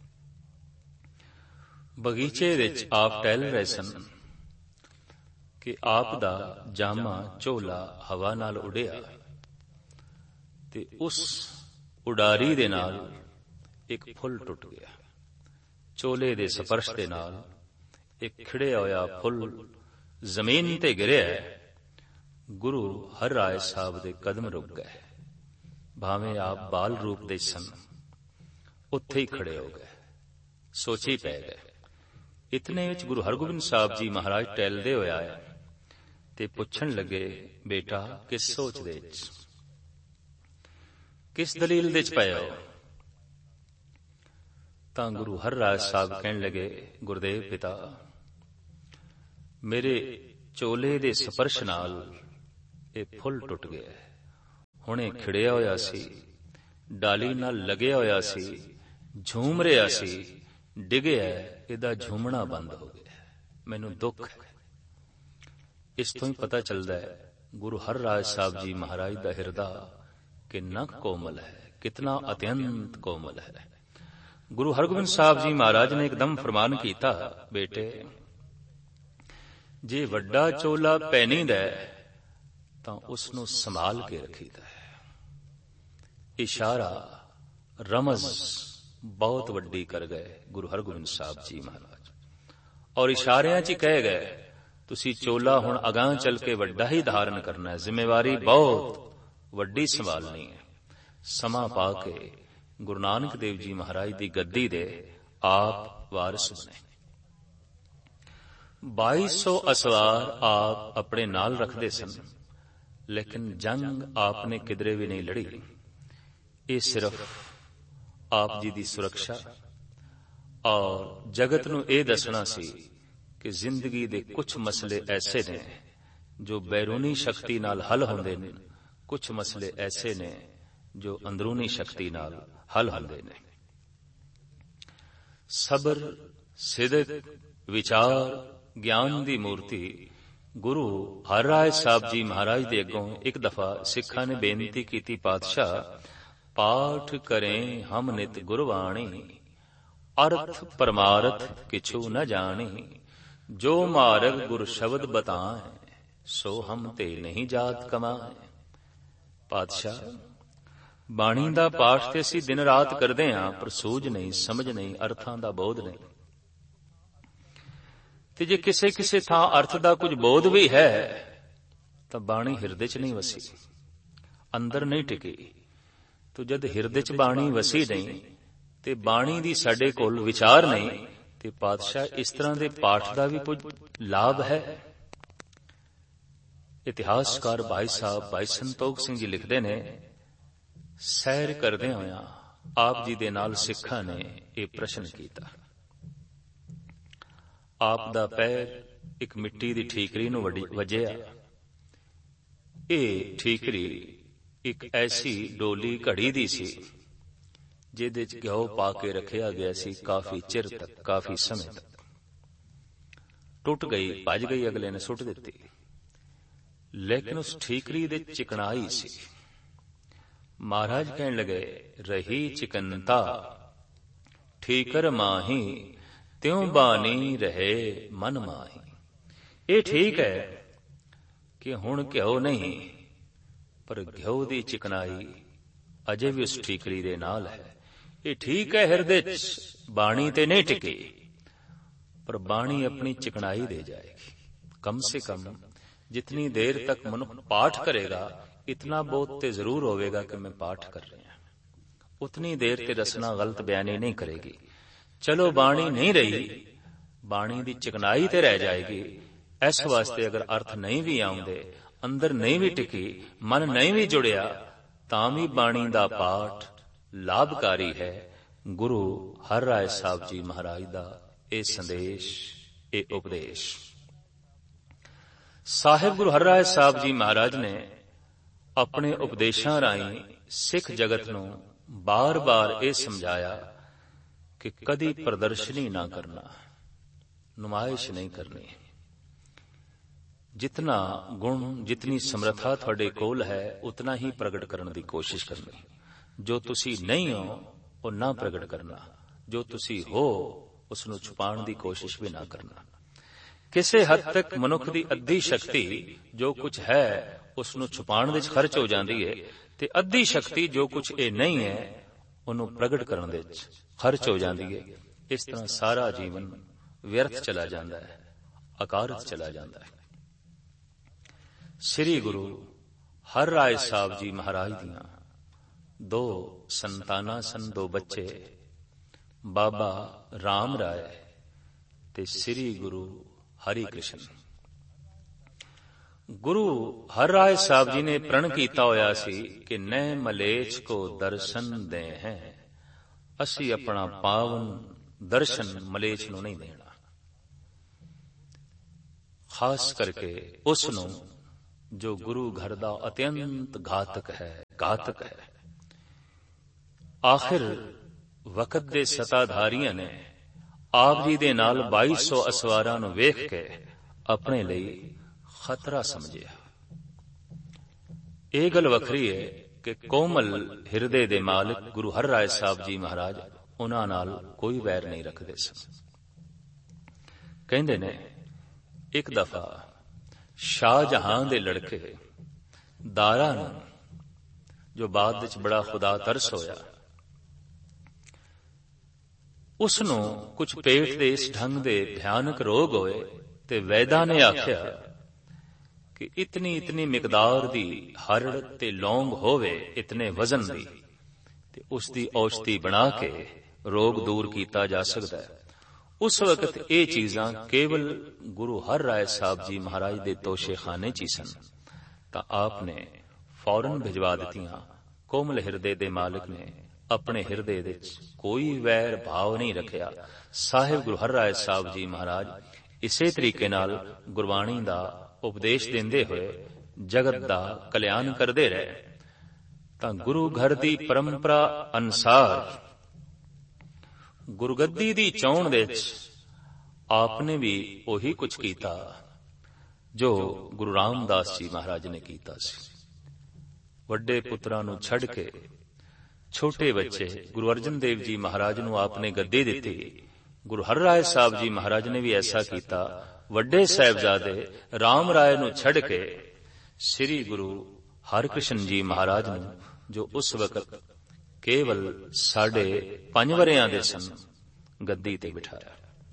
बगीचे दे च आप टहल रहे सन कि आप दा जामा झोला हवा नाल उड़िया ते उस उडारी दे नाल एक फुल टुट गया। झोले दे स्पर्श दे नाल एक खिड़िया होया फुल जमीन ते गिरिया। गुरु हर राय साहब दे कदम रुक गए, भावें आप बाल रूप दे सन, उत्थे ही खड़े हो गए, सोची पै गए। इतने विच गुरु हरगोबिंद साहब जी महाराज टहलदे होए आए ते पुछण लगे, बेटा किस सोच दे च, किस दलील दे च पए हो? तां गुरु हर राय साहब कहण लगे, गुरुदेव पिता, मेरे ਚੋਲੇ ਦੇ ਸਪਰਸ਼ ਨਾਲ ਇਹ ਫੁੱਲ ਟੁੱਟ ਗਿਆ। ਹੁਣੇ ਖਿੜਿਆ ਹੋਇਆ ਸੀ, ਡਾਲੀ ਨਾਲ ਲੱਗਿਆ ਹੋਇਆ ਸੀ, ਝੂਮ ਰਿਹਾ ਸੀ, ਡਿੱਗਿਆ, ਇਹਦਾ ਝੂਮਣਾ ਬੰਦ ਹੋ ਗਿਆ। ਮੈਨੂੰ ਦੁੱਖ ਹੈ। ਇਸ ਤੋਂ ਹੀ ਪਤਾ ਚੱਲਦਾ ਹੈ ਗੁਰੂ ਹਰਿਰਾਏ ਸਾਹਿਬ ਜੀ ਮਹਾਰਾਜ ਦਾ ਹਿਰਦਾ ਕਿੰਨਾ ਕੋਮਲ ਹੈ, ਕਿਤਨਾ ਅਤਿਅੰਤ ਕੋਮਲ ਹੈ। ਗੁਰੂ ਹਰਗੋਬਿੰਦ ਸਾਹਿਬ ਜੀ ਮਹਾਰਾਜ ਨੇ ਇੱਕਦਮ ਫਰਮਾਨ ਕੀਤਾ, ਬੇਟੇ ਜੇ ਵੱਡਾ ਚੋਲਾ ਪਹਿਨੀਦਾ ਤਾਂ ਉਸ ਨੂੰ ਸੰਭਾਲ ਕੇ ਰੱਖੀਦਾ ਹੈ। ਇਸ਼ਾਰਾ, ਰਮਜ਼ ਬਹੁਤ ਵੱਡੀ ਕਰ ਗਏ ਗੁਰੂ ਹਰਗੋਬਿੰਦ ਸਾਹਿਬ ਜੀ ਮਹਾਰਾਜ, ਔਰ ਇਸ਼ਾਰਿਆਂ 'ਚ ਕਹਿ ਗਏ ਤੁਸੀਂ ਚੋਲਾ ਹੁਣ ਅਗਾਂਹ ਚੱਲ ਕੇ ਵੱਡਾ ਹੀ ਧਾਰਨ ਕਰਨਾ ਹੈ, ਜ਼ਿੰਮੇਵਾਰੀ ਬਹੁਤ ਵੱਡੀ ਸੰਭਾਲਣੀ ਹੈ। ਸਮਾਂ ਪਾ ਕੇ ਗੁਰੂ ਨਾਨਕ ਦੇਵ ਜੀ ਮਹਾਰਾਜ ਦੀ ਗੱਦੀ ਦੇ ਆਪ ਵਾਰਿਸ ਬਣੇ। 2200 ਅਸਵਾਰ ਆਪ ਆਪਣੇ ਨਾਲ ਰੱਖਦੇ ਸਨ, ਲੇਕਿਨ ਜੰਗ ਆਪ ਨੇ ਕਿਧਰੇ ਵੀ ਨਹੀਂ ਲੜੀ। ਇਹ ਸਿਰਫ ਆਪ ਜੀ ਦੀ ਸੁਰੱਖਿਆ ਔਰ ਜਗਤ ਨੂੰ ਇਹ ਦੱਸਣਾ ਸੀ ਕਿ ਜ਼ਿੰਦਗੀ ਦੇ ਕੁਝ ਮਸਲੇ ਐਸੇ ਨੇ ਜੋ ਬੈਰੂਨੀ ਸ਼ਕਤੀ ਨਾਲ ਹੱਲ ਹੁੰਦੇ ਨੇ, ਕੁਝ ਮਸਲੇ ਐਸੇ ਨੇ ਜੋ ਅੰਦਰੂਨੀ ਸ਼ਕਤੀ ਨਾਲ ਹੱਲ ਹੁੰਦੇ ਨੇ। ਸਬਰ, ਸਿਦਕ, ਵਿਚਾਰ, ਗਿਆਨ ਦੀ ਮੂਰਤੀ ਗੁਰੂ ਹਰਿਰਾਏ ਸਾਹਿਬ ਜੀ ਮਹਾਰਾਜ ਦੇ ਅੱਗੋਂ ਇੱਕ ਦਫਾ ਸਿੱਖਾਂ ਨੇ ਬੇਨਤੀ ਕੀਤੀ, ਪਾਤਸ਼ਾਹ ਪਾਠ ਕਰੇ ਹਮ ਨਿਤ ਗੁਰਬਾਣੀ, ਅਰਥ ਪਰਮਾਰਥ ਕਿਛੂ ਨ ਜਾਣੀ, ਜੋ ਮਾਰਗ ਗੁਰ ਸ਼ਬਦ ਬਤਾਏ, ਸੋ ਹਮ ਤੇ ਨਹੀਂ ਜਾਤ ਕਮਾਏ। ਪਾਤਸ਼ਾਹ ਬਾਣੀ ਦਾ ਪਾਠ ਤੇ ਅਸੀਂ ਦਿਨ ਰਾਤ ਕਰਦੇ ਹਾਂ, ਪਰ ਸੂਝ ਨਹੀਂ, ਸਮਝ ਨਹੀਂ, ਅਰਥਾਂ ਦਾ ਬੋਧ ਨਹੀਂ। ਤੇ ਜੇ ਕਿਸੇ ਕਿਸੇ ਥਾਂ ਅਰਥ ਦਾ ਕੁਝ ਬੋਧ ਵੀ ਹੈ ਤਾਂ ਬਾਣੀ ਹਿਰਦੇ 'ਚ ਨਹੀਂ ਵਸੀ, ਅੰਦਰ ਨਹੀਂ ਟਿਕੀ। ਤੋ ਜਦ ਹਿਰਦੇ 'ਚ ਬਾਣੀ ਵਸੀ ਨਹੀਂ ਤੇ ਬਾਣੀ ਦੀ ਸਾਡੇ ਕੋਲ ਵਿਚਾਰ ਨਹੀਂ, ਤੇ ਪਾਤਸ਼ਾਹ ਇਸ ਤਰ੍ਹਾਂ ਦੇ ਪਾਠ ਦਾ ਵੀ ਕੁਝ ਲਾਭ ਹੈ? ਇਤਿਹਾਸਕਾਰ ਭਾਈ ਸਾਹਿਬ ਭਾਈ ਸੰਤੋਖ ਸਿੰਘ ਜੀ ਲਿਖਦੇ ਨੇ, ਸੈਰ ਕਰਦੇ ਹੋਇਆਂ ਆਪ ਜੀ ਦੇ ਨਾਲ ਸਿੱਖਾਂ ਨੇ ਇਹ ਪ੍ਰਸ਼ਨ ਕੀਤਾ। ਆਪ ਦਾ ਪੈਰ ਇੱਕ ਮਿੱਟੀ ਦੀ ਠੀਕਰੀ ਨੂੰ ਵੱਜਿਆ। ਇਹ ਠੀਕਰੀ ਇੱਕ ਐਸੀ ਡੋਲੀ ਘੜੀ ਦੀ ਸੀ ਜਿਹਦੇ 'ਚ ਘਿਓ ਪਾ ਕੇ ਰੱਖਿਆ ਗਿਆ ਸੀ ਕਾਫੀ ਚਿਰ ਤੱਕ, ਕਾਫੀ ਸਮੇਂ ਤੱਕ। ਟੁੱਟ ਗਈ, ਭੱਜ ਗਈ, ਅਗਲੇ ਨੇ ਸੁੱਟ ਦਿੱਤੀ। ਲੇਕਿਨ ਉਸ ਠੀਕਰੀ ਦੇ ਚਿਕਨਾਈ ਸੀ। ਮਹਾਰਾਜ ਕਹਿਣ ਲੱਗੇ, ਰਹੀ ਚਿਕਨਤਾ ਠੀਕਰ ਮਾਹੀ, ਤਿਉ ਬਾਣੀ ਰਹੇ ਮਨ ਮਾਹੀ। ਇਹ ਠੀਕ ਹੈ ਕਿ ਹੁਣ ਘਿਓ ਨਹੀਂ, ਪਰ ਘਿਓ ਦੀ ਚਿਕਨਾਈ ਅਜੇ ਵੀ ਉਸ ਠੀਕਰੀ ਦੇ ਨਾਲ ਹੈ। ਇਹ ਠੀਕ ਹੈ ਹਿਰਦੇ 'ਚ ਬਾਣੀ ਤੇ ਨਹੀਂ ਟਿਕੀ, ਪਰ ਬਾਣੀ ਆਪਣੀ ਚਿਕਨਾਈ ਦੇ ਜਾਏਗੀ। ਕਮ ਸੇ ਕਮ ਜਿਤਨੀ ਦੇਰ ਤੱਕ ਮਨੁੱਖ ਪਾਠ ਕਰੇਗਾ, ਇਤਨਾ ਬਹੁਤ ਤੇ ਜ਼ਰੂਰ ਹੋਵੇਗਾ ਕਿ ਮੈਂ ਪਾਠ ਕਰ ਰਿਹਾ। ਉਤਨੀ ਦੇਰ ਤੇ ਰਸਨਾ ਗਲਤ ਬਿਆਨੀ ਨਹੀਂ ਕਰੇਗੀ। ਚਲੋ ਬਾਣੀ ਨਹੀਂ ਰਹੀ, ਬਾਣੀ ਦੀ ਚਿਕਨਾਈ ਤੇ ਰਹਿ ਜਾਏਗੀ। ਇਸ ਵਾਸਤੇ ਅਗਰ ਅਰਥ ਨਹੀਂ ਵੀ ਆਉਂਦੇ, ਅੰਦਰ ਨਹੀਂ ਵੀ ਟਿਕੀ, ਮਨ ਨਹੀਂ ਵੀ ਜੁੜਿਆ, ਤਾਂ ਵੀ ਬਾਣੀ ਦਾ ਪਾਠ ਲਾਭਕਾਰੀ ਹੈ। ਗੁਰੂ ਹਰਿਰਾਏ ਸਾਹਿਬ ਜੀ ਮਹਾਰਾਜ ਦਾ ਇਹ ਸੰਦੇਸ਼, ਇਹ ਉਪਦੇਸ਼। ਸਾਹਿਬ ਗੁਰੂ ਹਰਿਰਾਏ ਸਾਹਿਬ ਜੀ ਮਹਾਰਾਜ ਨੇ ਆਪਣੇ ਉਪਦੇਸ਼ਾਂ ਰਾਹੀਂ ਸਿੱਖ ਜਗਤ ਨੂੰ ਬਾਰ-ਬਾਰ ਇਹ ਸਮਝਾਇਆ ਕਿ ਕਦੀ ਪ੍ਰਦਰਸ਼ਨੀ ਨਾ ਕਰਨਾ, ਨੁਮਾਇਸ਼ ਨਹੀਂ ਕਰਨੀ। ਜਿਤਨਾ ਗੁਣ, ਜਿਤਨੀ ਸਮਰੱਥਾ ਤੁਹਾਡੇ ਕੋਲ ਹੈ, ਉਤਨਾ ਹੀ ਪ੍ਰਗਟ ਕਰਨ ਦੀ ਕੋਸ਼ਿਸ਼ ਕਰਨੀ। ਜੋ ਤੁਸੀਂ ਨਹੀਂ ਹੋ ਉਹ ਨਾ ਪ੍ਰਗਟ ਕਰਨਾ, ਜੋ ਤੁਸੀਂ ਹੋ ਉਸ ਨੂੰ ਛੁਪਾਉਣ ਦੀ ਕੋਸ਼ਿਸ਼ ਵੀ ਨਾ ਕਰਨਾ। ਕਿਸੇ ਹੱਦ ਤੱਕ ਮਨੁੱਖ ਦੀ ਅੱਧੀ ਸ਼ਕਤੀ ਜੋ ਕੁਝ ਹੈ ਉਸ ਨੂੰ ਛੁਪਾਉਣ ਵਿੱਚ ਖਰਚ ਹੋ ਜਾਂਦੀ ਹੈ, ਤੇ ਅੱਧੀ ਸ਼ਕਤੀ ਜੋ ਕੁਝ ਇਹ ਨਹੀਂ ਹੈ ਉਹਨੂੰ ਪ੍ਰਗਟ ਕਰਨ ਦੇ ਵਿੱਚ ਖਰਚ ਹੋ ਜਾਂਦੀ ਹੈ। ਇਸ ਤਰ੍ਹਾਂ ਸਾਰਾ ਜੀਵਨ ਵਿਅਰਥ ਚਲਾ ਜਾਂਦਾ ਹੈ, ਅਕਾਰਤ ਚਲਾ ਜਾਂਦਾ ਹੈ। ਸ੍ਰੀ ਗੁਰੂ ਹਰਿਰਾਏ ਸਾਹਿਬ ਜੀ ਮਹਾਰਾਜ ਦੀਆਂ ਦੋ ਸੰਤਾਨਾਂ ਸਨ, ਦੋ ਬੱਚੇ, ਬਾਬਾ ਰਾਮ ਰਾਏ ਤੇ ਸ੍ਰੀ ਗੁਰੂ ਹਰੀ ਕ੍ਰਿਸ਼ਨ। ਗੁਰੂ ਹਰਿਰਾਏ ਸਾਹਿਬ ਜੀ ਨੇ ਪ੍ਰਣ ਕੀਤਾ ਹੋਇਆ ਸੀ ਕਿ ਨੈ ਮਲੇਛ ਕੋ ਦਰਸ਼ਨ ਦੇ ਹੈ, ਅਸੀਂ ਆਪਣਾ ਪਾਵਨ ਦਰਸ਼ਨ ਮਲੇਛ ਨੂੰ ਨਹੀਂ ਦੇਣਾ। ਖਾਸ ਕਰਕੇ ਉਸ ਨੂੰ ਜੋ ਗੁਰੂ ਘਰ ਦਾ ਅਤਿਅੰਤ ਘਾਤਕ ਹੈ। ਆਖਿਰ ਵਕਤ ਦੇ ਸਤਾਧਾਰੀਆਂ ਨੇ ਆਪ ਜੀ ਦੇ ਨਾਲ 2200 ਅਸਵਾਰਾਂ ਨੂੰ ਵੇਖ ਕੇ ਆਪਣੇ ਲਈ ਖਤਰਾ ਸਮਝਿਆ। ਇਹ ਗੱਲ ਵੱਖਰੀ ਹੈ ਕਿ ਕੋਮਲ ਹਿਰਦੇ ਦੇ ਮਾਲਕ ਗੁਰੂ ਹਰਿ ਰਾਏ ਸਾਹਿਬ ਜੀ ਮਹਾਰਾਜ ਉਹਨਾਂ ਨਾਲ ਕੋਈ ਵੈਰ ਨਹੀਂ ਰੱਖਦੇ ਸਨ। ਕਹਿੰਦੇ ਨੇ ਇੱਕ ਦਫਾ ਸ਼ਾਹਜਹਾਂ ਦੇ ਲੜਕੇ ਦਾਰਾ ਨੂੰ, ਜੋ ਬਾਅਦ ਵਿੱਚ ਬੜਾ ਖੁਦਾ ਤਰਸ ਹੋਇਆ, ਉਸ ਨੂੰ ਕੁਝ ਪੇਟ ਦੇ ਇਸ ਢੰਗ ਦੇ ਭਿਆਨਕ ਰੋਗ ਹੋਏ ਤੇ ਵੈਦਾਂ ਨੇ ਆਖਿਆ ਕਿ ਇਤਨੀ ਮਿਕਦਾਰ ਦੀ ਹਰੜ ਤੇ ਲੌਂਗ ਹੋਵੇ, ਇਤਨੇ ਵਜ਼ਨ ਦੀ, ਤੇ ਉਸ ਦੀ ਔਸ਼ਧੀ ਬਣਾ ਕੇ ਰੋਗ ਦੂਰ ਕੀਤਾ ਜਾ ਸਕਦਾ ਹੈ। ਉਸ ਵਕਤ ਇਹ ਚੀਜ਼ਾਂ ਕੇਵਲ ਗੁਰੂ ਹਰਿ ਰਾਏ ਸਾਹਿਬ ਜੀ ਮਹਾਰਾਜ ਦੇ ਤੋਸ਼ੇਖਾਨੇ ਚ ਹੀ ਸਨ। ਤਾਂ ਆਪ ਨੇ ਫੌਰਨ ਭਿਜਵਾ ਦਿੱਤੀਆਂ। ਕੋਮਲ ਹਿਰਦੇ ਦੇ ਮਾਲਕ ਨੇ ਆਪਣੇ ਹਿਰਦੇ ਵਿੱਚ ਕੋਈ ਵੈਰ ਭਾਵ ਨਹੀਂ ਰੱਖਿਆ। ਸਾਹਿਬ ਗੁਰੂ ਹਰਿ ਰਾਏ ਸਾਹਿਬ ਜੀ ਮਹਾਰਾਜ ਇਸੇ ਤਰੀਕੇ ਨਾਲ ਗੁਰਬਾਣੀ ਦਾ ਉਪਦੇਸ਼ ਦਿੰਦੇ ਹੋਏ ਜਗਤ ਦਾ ਕਲਿਆਣ ਕਰਦੇ ਰਹੇ। ਤਾਂ ਗੁਰੂ ਘਰ ਦੀ ਪਰੰਪਰਾ ਅਨੁਸਾਰ ਗੁਰਗੱਦੀ ਦੀ ਚੋਣ ਵਿੱਚ ਆਪਨੇ ਵੀ ਉਹੀ ਕੁਝ ਕੀਤਾ ਜੋ ਗੁਰੂ ਰਾਮਦਾਸ ਜੀ ਮਹਾਰਾਜ ਨੇ ਕੀਤਾ ਸੀ। ਵੱਡੇ ਪੁੱਤਰਾਂ ਨੂੰ ਛੱਡ ਕੇ ਛੋਟੇ ਬੱਚੇ ਗੁਰੂ ਅਰਜਨ ਦੇਵ ਜੀ ਮਹਾਰਾਜ ਨੂੰ ਆਪਨੇ ਗੱਦੀ ਦਿੱਤੀ। ਗੁਰੂ ਹਰਿ ਰਾਏ ਸਾਹਿਬ ਜੀ ਮਹਾਰਾਜ ਨੇ ਵੀ ਐਸਾ ਕੀਤਾ। ਵੱਡੇ ਸਾਹਿਬਜ਼ਾਦੇ ਰਾਮ ਰਾਏ ਨੂੰ ਛੱਡ ਕੇ ਸ੍ਰੀ ਗੁਰੂ ਹਰਿਕ੍ਰਿਸ਼ਨ ਜੀ ਮਹਾਰਾਜ ਨੂੰ, ਜੋ ਉਸ ਵਕਤ ਕੇਵਲ 5.5 ਵਰ੍ਹਿਆਂ ਦੇ ਸਨ, ਗੱਦੀ ਤੇ ਬਿਠਾਇਆ।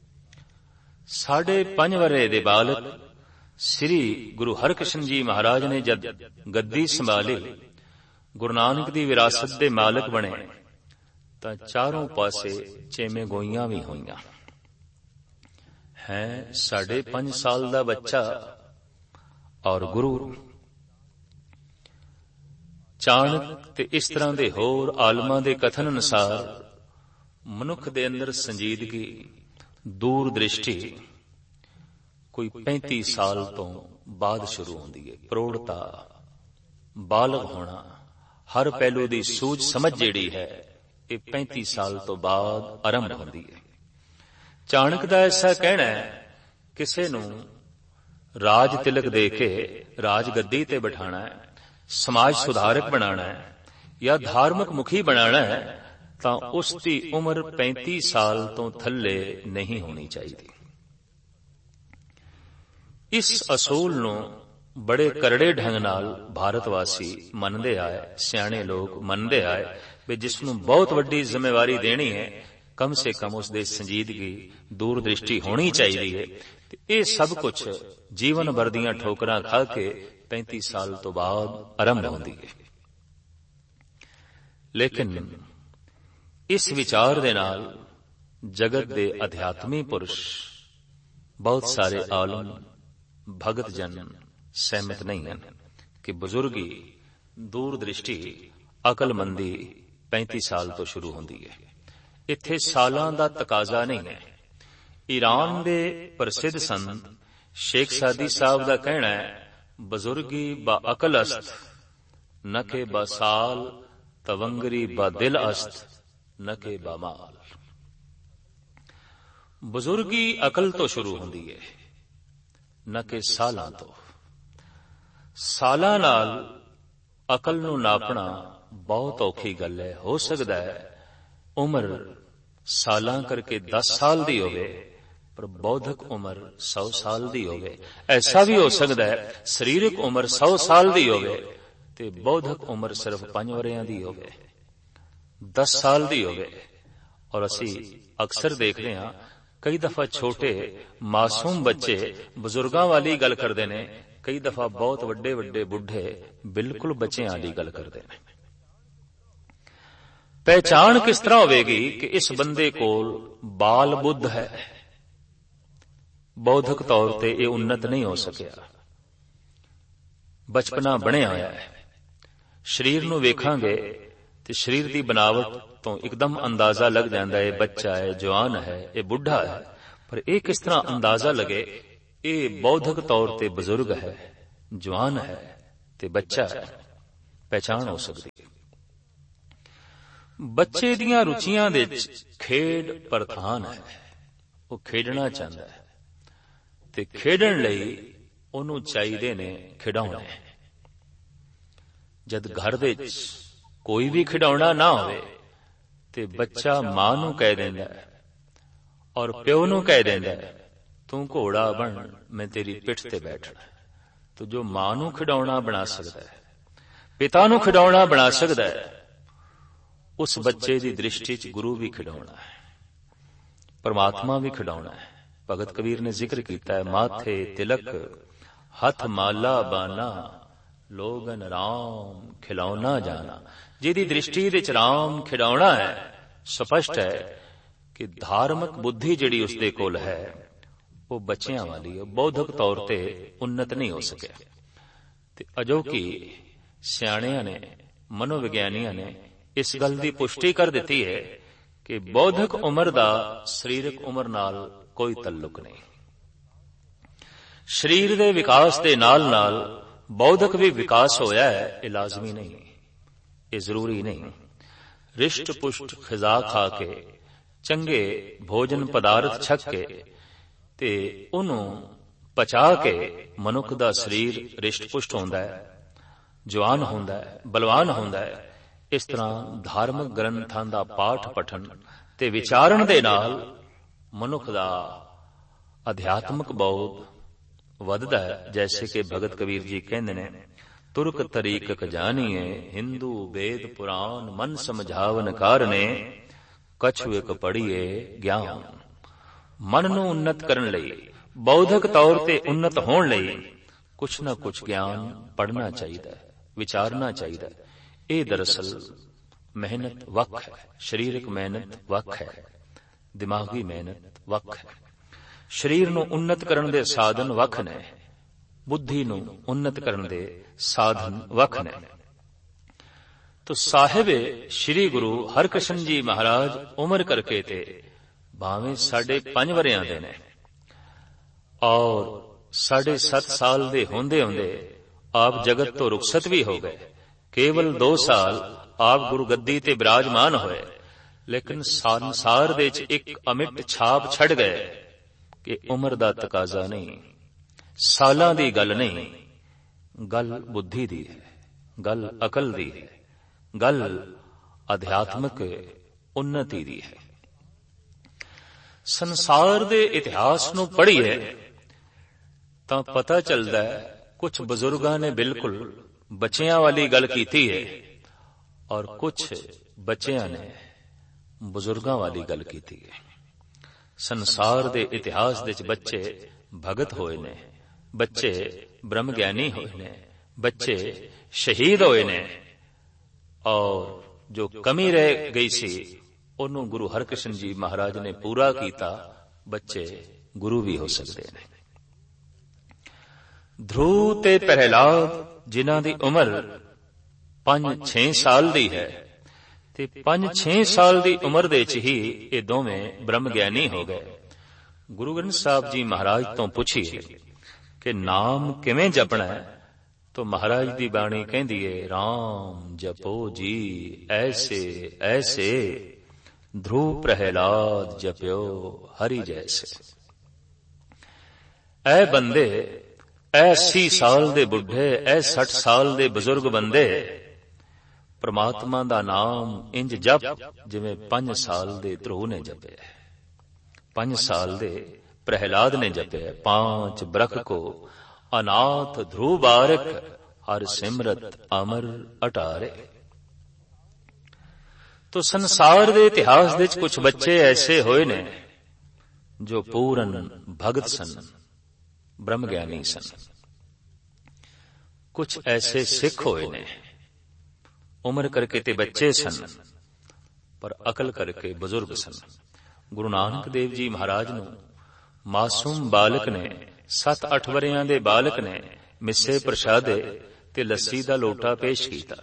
5.5 ਵਰ੍ਹੇ ਦੇ ਬਾਲਕ ਸ੍ਰੀ ਗੁਰੂ ਹਰਿਕ੍ਰਿਸ਼ਨ ਜੀ ਮਹਾਰਾਜ ਨੇ ਜਦ ਗੱਦੀ ਸੰਭਾਲੀ, ਗੁਰੂ ਨਾਨਕ ਦੀ ਵਿਰਾਸਤ ਦੇ ਮਾਲਕ ਬਣੇ, ਤਾਂ ਚਾਰੋਂ ਪਾਸੇ ਚੇਮੇ ਗੋਈਆਂ ਵੀ ਹੋਈਆਂ। ਹੈ 5.5 ਸਾਲ ਦਾ ਬੱਚਾ ਔਰ ਗੁਰੂ। ਚਾਣਕ ਤੇ ਇਸ ਤਰ੍ਹਾਂ ਦੇ ਹੋਰ ਆਲਮਾਂ ਦੇ ਕਥਨ ਅਨੁਸਾਰ ਮਨੁੱਖ ਦੇ ਅੰਦਰ ਸੰਜੀਦਗੀ, ਦੂਰ ਦ੍ਰਿਸ਼ਟੀ ਕੋਈ 35 ਸਾਲ ਤੋਂ ਬਾਅਦ ਸ਼ੁਰੂ ਹੁੰਦੀ ਹੈ। ਪ੍ਰੌੜਤਾ, ਬਾਲਗ ਹੋਣਾ, ਹਰ ਪਹਿਲੂ ਦੀ ਸੂਝ ਸਮਝ ਜਿਹੜੀ ਹੈ, ਇਹ 35 ਸਾਲ ਤੋਂ ਬਾਅਦ ਆਰੰਭ ਹੁੰਦੀ ਹੈ। ਚਾਣਕ ਦਾ ਐਸਾ ਕਹਿਣਾ ਹੈ, ਕਿਸੇ ਨੂੰ ਰਾਜ ਤਿਲਕ ਦੇ ਕੇ ਰਾਜ ਗੱਦੀ ਤੇ ਬਿਠਾਣਾ ਹੈ, ਸਮਾਜ ਸੁਧਾਰਕ ਬਣਾਣਾ ਹੈ ਜਾਂ ਧਾਰਮਿਕ ਮੁਖੀ ਬਣਾਣਾ ਹੈ, ਤਾਂ ਉਸ ਦੀ ਉਮਰ 35 ਸਾਲ ਤੋਂ ਥੱਲੇ ਨਹੀਂ ਹੋਣੀ ਚਾਹੀਦੀ। ਇਸ ਅਸੂਲ ਨੂੰ ਬੜੇ ਕਰੜੇ ਢੰਗ ਨਾਲ ਭਾਰਤ ਵਾਸੀ ਮੰਨਦੇ ਆਏ, ਸਿਆਣੇ ਲੋਕ ਮੰਨਦੇ ਆਏ ਵੀ ਜਿਸ ਨੂੰ ਬਹੁਤ ਵੱਡੀ ਜ਼ਿੰਮੇਵਾਰੀ ਦੇਣੀ ਹੈ, ਕਮ ਸੇ ਕਮ ਉਸ ਦੇ ਸੰਜੀਦਗੀ, ਦੂਰ ਦ੍ਰਿਸ਼ਟੀ ਹੋਣੀ ਚਾਹੀਦੀ ਹੈ। ਤੇ ਇਹ ਸਭ ਕੁਝ ਜੀਵਨ ਭਰ ਦੀਆਂ ਠੋਕਰਾਂ ਖਾ ਕੇ 35 ਸਾਲ ਤੋਂ ਬਾਅਦ ਆਰੰਭ ਹੁੰਦੀ ਹੈ। ਲੇਕਿਨ ਇਸ ਵਿਚਾਰ ਦੇ ਨਾਲ ਜਗਤ ਦੇ ਅਧਿਆਤਮੀ ਪੁਰਸ਼, ਬਹੁਤ ਸਾਰੇ ਆਲਮ, ਭਗਤ ਜਨ ਸਹਿਮਤ ਨਹੀਂ ਹਨ ਕਿ ਬਜ਼ੁਰਗੀ, ਦੂਰ ਦ੍ਰਿਸ਼ਟੀ, ਅਕਲਮੰਦੀ 35 ਸਾਲ ਤੋਂ ਸ਼ੁਰੂ ਹੁੰਦੀ ਹੈ। ਇੱਥੇ ਸਾਲਾਂ ਦਾ ਤਕਾਜ਼ਾ ਨਹੀਂ ਹੈ। ਈਰਾਨ ਦੇ ਪ੍ਰਸਿੱਧ ਸੰਤ ਸ਼ੇਖ ਸਾਦੀ ਸਾਹਿਬ ਦਾ ਕਹਿਣਾ ਹੈ, ਬਜ਼ੁਰਗੀ ਬਾ ਅਕਲ ਅਸਤ, ਨਕੇ ਬਾ ਸਾਲ, ਤਵੰਗਰੀ ਬਾ ਦਿਲ ਅਸਤ, ਨਕੇ ਬਾ ਮਾਲ। ਬਜ਼ੁਰਗੀ ਅਕਲ ਤੋਂ ਸ਼ੁਰੂ ਹੁੰਦੀ ਹੈ, ਨਕੇ ਸਾਲਾਂ ਤੋਂ। ਸਾਲਾਂ ਨਾਲ ਅਕਲ ਨੂੰ ਨਾਪਣਾ ਬਹੁਤ ਔਖੀ ਗੱਲ ਹੈ। ਹੋ ਸਕਦਾ ਹੈ ਉਮਰ ਸਾਲਾਂ ਕਰਕੇ 10 ਸਾਲ ਦੀ ਹੋਵੇ, ਪਰ ਬੌਧਿਕ ਉਮਰ 100 ਸਾਲ ਦੀ ਹੋਵੇ। ਐਸਾ ਵੀ ਹੋ ਸਕਦਾ ਹੈ ਸਰੀਰਕ ਉਮਰ 100 ਸਾਲ ਦੀ ਹੋਵੇ ਤੇ ਬੌਧਿਕ ਉਮਰ ਸਿਰਫ 5 ਵਰ੍ਹਿਆਂ ਦੀ ਹੋਵੇ, 10 ਸਾਲ ਦੀ ਹੋਵੇ। ਔਰ ਅਸੀਂ ਅਕਸਰ ਦੇਖਦੇ ਹਾਂ, ਕਈ ਦਫਾ ਛੋਟੇ ਮਾਸੂਮ ਬੱਚੇ ਬਜ਼ੁਰਗਾਂ ਵਾਲੀ ਗੱਲ ਕਰਦੇ ਨੇ, ਕਈ ਦਫਾ ਬਹੁਤ ਵੱਡੇ ਵੱਡੇ ਬੁੱਢੇ ਬਿਲਕੁਲ ਬੱਚਿਆਂ ਵਾਲੀ ਗੱਲ ਕਰਦੇ ਨੇ। ਪਹਿਚਾਣ ਕਿਸ ਤਰ੍ਹਾਂ ਹੋਵੇਗੀ ਕਿ ਇਸ ਬੰਦੇ ਕੋਲ ਬਾਲ ਬੁੱਧ ਹੈ, ਬੌਧਿਕ ਤੌਰ ਤੇ ਇਹ ਉન્નਤ ਨਹੀਂ ਹੋ ਸਕਿਆ, ਬਚਪਨਾ ਬਣਿਆ ਹੋਇਆ ਹੈ। ਸਰੀਰ ਨੂੰ ਵੇਖਾਂਗੇ ਤੇ ਸਰੀਰ ਦੀ ਬਨਾਵਟ ਤੋਂ ਇੱਕਦਮ ਅੰਦਾਜ਼ਾ ਲੱਗ ਜਾਂਦਾ ਹੈ, ਬੱਚਾ ਹੈ, ਜਵਾਨ ਹੈ, ਇਹ ਬੁੱਢਾ ਹੈ। ਪਰ ਇਹ ਕਿਸ ਤਰ੍ਹਾਂ ਅੰਦਾਜ਼ਾ ਲਗੇ ਇਹ ਬੌਧਿਕ ਤੌਰ ਤੇ ਬਜ਼ੁਰਗ ਹੈ, ਜਵਾਨ ਹੈ ਤੇ ਬੱਚਾ ਹੈ, ਪਹਿਚਾਣ ਹੋ ਸਕਦੀ ਹੈ। ਬੱਚੇ ਦੀਆਂ ਰੁਚੀਆਂ ਦੇ ਵਿੱਚ ਖੇਡ ਪ੍ਰਧਾਨ ਹੈ। ਉਹ ਖੇਡਣਾ ਚਾਹੁੰਦਾ ਹੈ ਤੇ ਖੇਡਣ ਲਈ ਉਹਨੂੰ ਚਾਹੀਦੇ ਨੇ ਖਿਡੌਣੇ। ਜਦ ਘਰ ਦੇ ਵਿੱਚ ਕੋਈ ਵੀ ਖਿਡੌਣਾ ਨਾ ਹੋਵੇ ਤੇ ਬੱਚਾ ਮਾਂ ਨੂੰ ਕਹਿ ਦਿੰਦਾ ਹੈ ਔਰ ਪਿਓ ਨੂੰ ਕਹਿ ਦਿੰਦਾ ਹੈ, ਤੂੰ ਘੋੜਾ ਬਣ, ਮੈਂ ਤੇਰੀ ਪਿੱਠ ਤੇ ਬੈਠਣਾ। ਤੋ ਜੋ ਮਾਂ ਨੂੰ ਖਿਡੌਣਾ ਬਣਾ ਸਕਦਾ ਹੈ, ਪਿਤਾ ਨੂੰ ਖਿਡੌਣਾ ਬਣਾ ਸਕਦਾ ਹੈ, ਉਸ ਬੱਚੇ ਦੀ ਦ੍ਰਿਸ਼ਟੀ ਚ ਗੁਰੂ ਵੀ ਖਿਡੌਣਾ ਹੈ, ਪਰਮਾਤਮਾ ਵੀ ਖਿਡੌਣਾ ਹੈ। ਭਗਤ ਕਬੀਰ ਨੇ ਜ਼ਿਕਰ ਕੀਤਾ ਹੈ, ਮਾਥੇ ਤਿਲਕ ਹੱਥ ਮਾਲਾ ਬਾਨਾ, ਲੋਗਨ ਰਾਮ ਖਿਲੌਣਾ ਜਾਣਾ। ਜਿਹਦੀ ਦ੍ਰਿਸ਼ਟੀ ਵਿੱਚ ਰਾਮ ਖਿਡੌਣਾ ਹੈ, ਸਪਸ਼ਟ ਹੈ ਕਿ ਧਾਰਮਿਕ ਬੁੱਧੀ ਜਿਹੜੀ ਉਸਦੇ ਕੋਲ ਹੈ ਉਹ ਬੱਚਿਆਂ ਵਾਲੀ ਹੈ, ਬੌਧਿਕ ਤੌਰ ਤੇ ਉન્નਤ ਨਹੀਂ ਹੋ ਸਕਿਆ। ਤੇ ਅਜੋਕੀ ਸਿਆਣਿਆਂ ਨੇ, ਮਨੋਵਿਗਿਆਨੀਆਂ ਨੇ ਇਸ ਗੱਲ ਦੀ ਪੁਸ਼ਟੀ ਕਰ ਦਿੱਤੀ ਹੈ ਕਿ ਬੌਧਿਕ ਉਮਰ ਦਾ ਸਰੀਰਕ ਉਮਰ ਨਾਲ ਕੋਈ ਤਾਲੁਕ ਨਹੀਂ। ਸਰੀਰ ਦੇ ਵਿਕਾਸ ਦੇ ਨਾਲ ਨਾਲ ਬੌਧਿਕ ਵੀ ਵਿਕਾਸ ਹੋਇਆ ਹੈ, ਇਹ ਲਾਜ਼ਮੀ ਨਹੀਂ, ਇਹ ਜ਼ਰੂਰੀ ਨਹੀਂ। ਰਿਸ਼ਟ ਪੁਸ਼ਟ ਖਿਜ਼ਾ ਖਾ ਕੇ, ਚੰਗੇ ਭੋਜਨ ਪਦਾਰਥ ਛਕ ਕੇ ਤੇ ਉਹਨੂੰ ਪਚਾ ਕੇ ਮਨੁੱਖ ਦਾ ਸਰੀਰ ਰਿਸ਼ਟ ਪੁਸ਼ਟ ਹੁੰਦਾ ਹੈ, ਜਵਾਨ ਹੁੰਦਾ ਹੈ, ਬਲਵਾਨ ਹੁੰਦਾ ਹੈ। ਇਸ ਤਰ੍ਹਾਂ ਧਾਰਮਿਕ ਗ੍ਰੰਥਾਂ ਦਾ ਪਾਠ ਪਠਨ ਤੇ ਵਿਚਾਰਨ ਦੇ ਨਾਲ ਮਨੁੱਖ ਦਾ ਅਧਿਆਤਮਿਕ ਬੌਧ ਵੱਧਦਾ ਹੈ। ਜੈਸੇ ਕਿ ਭਗਤ ਕਬੀਰ ਜੀ ਕਹਿੰਦੇ ਨੇ, ਤੁਰਕ ਤਰੀਕਕ ਜਾਣੀਏ, ਹਿੰਦੂ ਵੇਦ ਪੁਰਾਣ ਮਨ ਸਮਝਾਵਨ ਕਾਰਨੇ, ਕਛੁ ਇਕ ਪੜੀਏ ਗਿਆਨ। ਮਨ ਨੂੰ ਉੱਨਤ ਕਰਨ ਲਈ, ਬੌਧਿਕ ਤੌਰ ਤੇ ਉੱਨਤ ਹੋਣ ਲਈ ਕੁਛ ਨਾ ਕੁਛ ਗਿਆਨ ਪੜ੍ਹਨਾ ਚਾਹੀਦਾ ਹੈ, ਵਿਚਾਰਨਾ ਚਾਹੀਦਾ ਹੈ। ਇਹ ਦਰਅਸਲ ਮਿਹਨਤ ਵੱਖ ਹੈ, ਸਰੀਰਕ ਮਿਹਨਤ ਵੱਖ ਹੈ, ਦਿਮਾਗੀ ਮਿਹਨਤ ਵੱਖ ਹੈ। ਸਰੀਰ ਨੂੰ ਉੱਨਤ ਕਰਨ ਦੇ ਸਾਧਨ ਵੱਖ ਨੇ, ਬੁੱਧੀ ਨੂੰ ਉੱਨਤ ਕਰਨ ਦੇ ਸਾਧਨ ਵੱਖ ਨੇ। ਤੋ ਸਾਹਿਬ ਸ੍ਰੀ ਗੁਰੂ ਹਰਿਕ੍ਰਿਸ਼ਨ ਜੀ ਮਹਾਰਾਜ ਉਮਰ ਕਰਕੇ ਤੇ ਭਾਵੇਂ 5.5 ਵਰਿਆਂ ਦੇ ਨੇ ਔਰ 7.5 ਸਾਲ ਦੇ ਹੁੰਦੇ ਹੁੰਦੇ ਆਪ ਜਗਤ ਤੋਂ ਰੁਖਸਤ ਵੀ ਹੋ ਗਏ। ਕੇਵਲ 2 ਸਾਲ ਆਪ ਗੁਰੂ ਗੱਦੀ ਤੇ ਬਿਰਾਜਮਾਨ ਹੋਏ, ਲੇਕਿਨ ਸੰਸਾਰ ਦੇ ਵਿੱਚ ਇੱਕ ਅਮਿੱਟ ਛਾਪ ਛੱਡ ਗਏ ਕਿ ਉਮਰ ਦਾ ਤਕਾਜ਼ਾ ਨਹੀਂ, ਸਾਲਾਂ ਦੀ ਗੱਲ ਨਹੀਂ, ਗੱਲ ਬੁੱਧੀ ਦੀ ਹੈ, ਗੱਲ ਅਕਲ ਦੀ ਹੈ, ਗੱਲ ਅਧਿਆਤਮਿਕ ਉੱਨਤੀ ਦੀ ਹੈ। ਸੰਸਾਰ ਦੇ ਇਤਿਹਾਸ ਨੂੰ ਪੜ੍ਹੀਏ ਤਾਂ ਪਤਾ ਚੱਲਦਾ ਹੈ ਕੁਝ ਬਜ਼ੁਰਗਾਂ ਨੇ ਬਿਲਕੁਲ ਬੱਚਿਆਂ ਵਾਲੀ ਗੱਲ ਕੀਤੀ ਹੈ ਔਰ ਕੁਝ ਬੱਚਿਆਂ ਨੇ ਬਜ਼ੁਰਗਾਂ ਵਾਲੀ ਗੱਲ ਕੀਤੀ ਹੈ। ਸੰਸਾਰ ਦੇ ਇਤਿਹਾਸ ਵਿੱਚ ਬੱਚੇ ਭਗਤ ਹੋਏ ਨੇ, ਬੱਚੇ ਬ੍ਰਹਮ ਗਿਆਨੀ ਹੋਏ ਨੇ, ਬੱਚੇ ਸ਼ਹੀਦ ਹੋਏ ਨੇ ਔਰ ਜੋ ਕਮੀ ਰਹਿ ਗਈ ਸੀ ਉਹਨੂੰ ਗੁਰੂ ਹਰਿਕ੍ਰਿਸ਼ਨ ਜੀ ਮਹਾਰਾਜ ਨੇ ਪੂਰਾ ਕੀਤਾ। ਬੱਚੇ ਗੁਰੂ ਵੀ ਹੋ ਸਕਦੇ ਨੇ। ਧਰੂ ਤੇ ਪ੍ਰਹਿਲਾਦ ਜਿਨ੍ਹਾਂ ਦੀ ਉਮਰ 5-6 ਸਾਲ ਦੀ ਹੈ ਤੇ 5-6 ਸਾਲ ਦੀ ਉਮਰ ਦੇ ਵਿੱਚ ਹੀ ਇਹ ਦੋਵੇਂ ਬ੍ਰਹਮ ਗਿਆਨੀ ਹੋ ਗਏ। ਗੁਰੂ ਗ੍ਰੰਥ ਸਾਹਿਬ ਜੀ ਮਹਾਰਾਜ ਤੋਂ ਪੁੱਛੀਏ ਕਿ ਨਾਮ ਕਿਵੇਂ ਜਪਣਾ ਹੈ, तो महाराज दी बाणी कहती है, राम जपो जी ऐसे ऐसे, ध्रुव प्रहलाद जप्यो हरि जैसे। ऐ बंदे, ऐ 80 साल दे बुढ़े, ऐ 60 साल दे बुजुर्ग बंदे, परमात्मा दा नाम इंज जप जिवें 5 साल दे ध्रुव ने जपे, 5 साल दे प्रहलाद ने जपे, 5 बरख को अनाथ ध्रुव बारक, हर सिमरत अमर अटारे। तो संसार दे इतिहास विच कुछ बच्चे ऐसे होए ने जो पूर्ण भगत सन, ब्रह्म ज्ञानी सन। कुछ ऐसे सिख होए ने, उम्र करके ते बच्चे सन पर अकल करके बुजुर्ग सन। गुरु नानक देव जी महाराज नूं मासूम बालक ने, 7-8 वरियां दे बालक ने मिस्से प्रसादे ते लस्सी दा लोटा पेश कीता।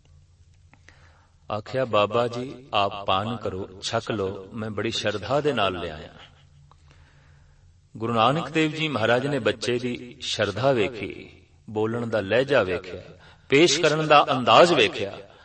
आख्या बाबा जी आप पान करो, छक लो, मैं बड़ी श्रद्धा दे नाल ले आया। ਗੁਰੂ ਨਾਨਕ ਦੇਵ ਜੀ ਮਹਾਰਾਜ ਨੇ ਬੱਚੇ ਦੀ ਸ਼ਰਧਾ ਵੇਖੀ, ਬੋਲਣ ਦਾ ਲਹਿਜਾ ਵੇਖਿਆ, ਪੇਸ਼ ਕਰਨ ਦਾ ਅੰਦਾਜ਼ ਵੇਖਿਆ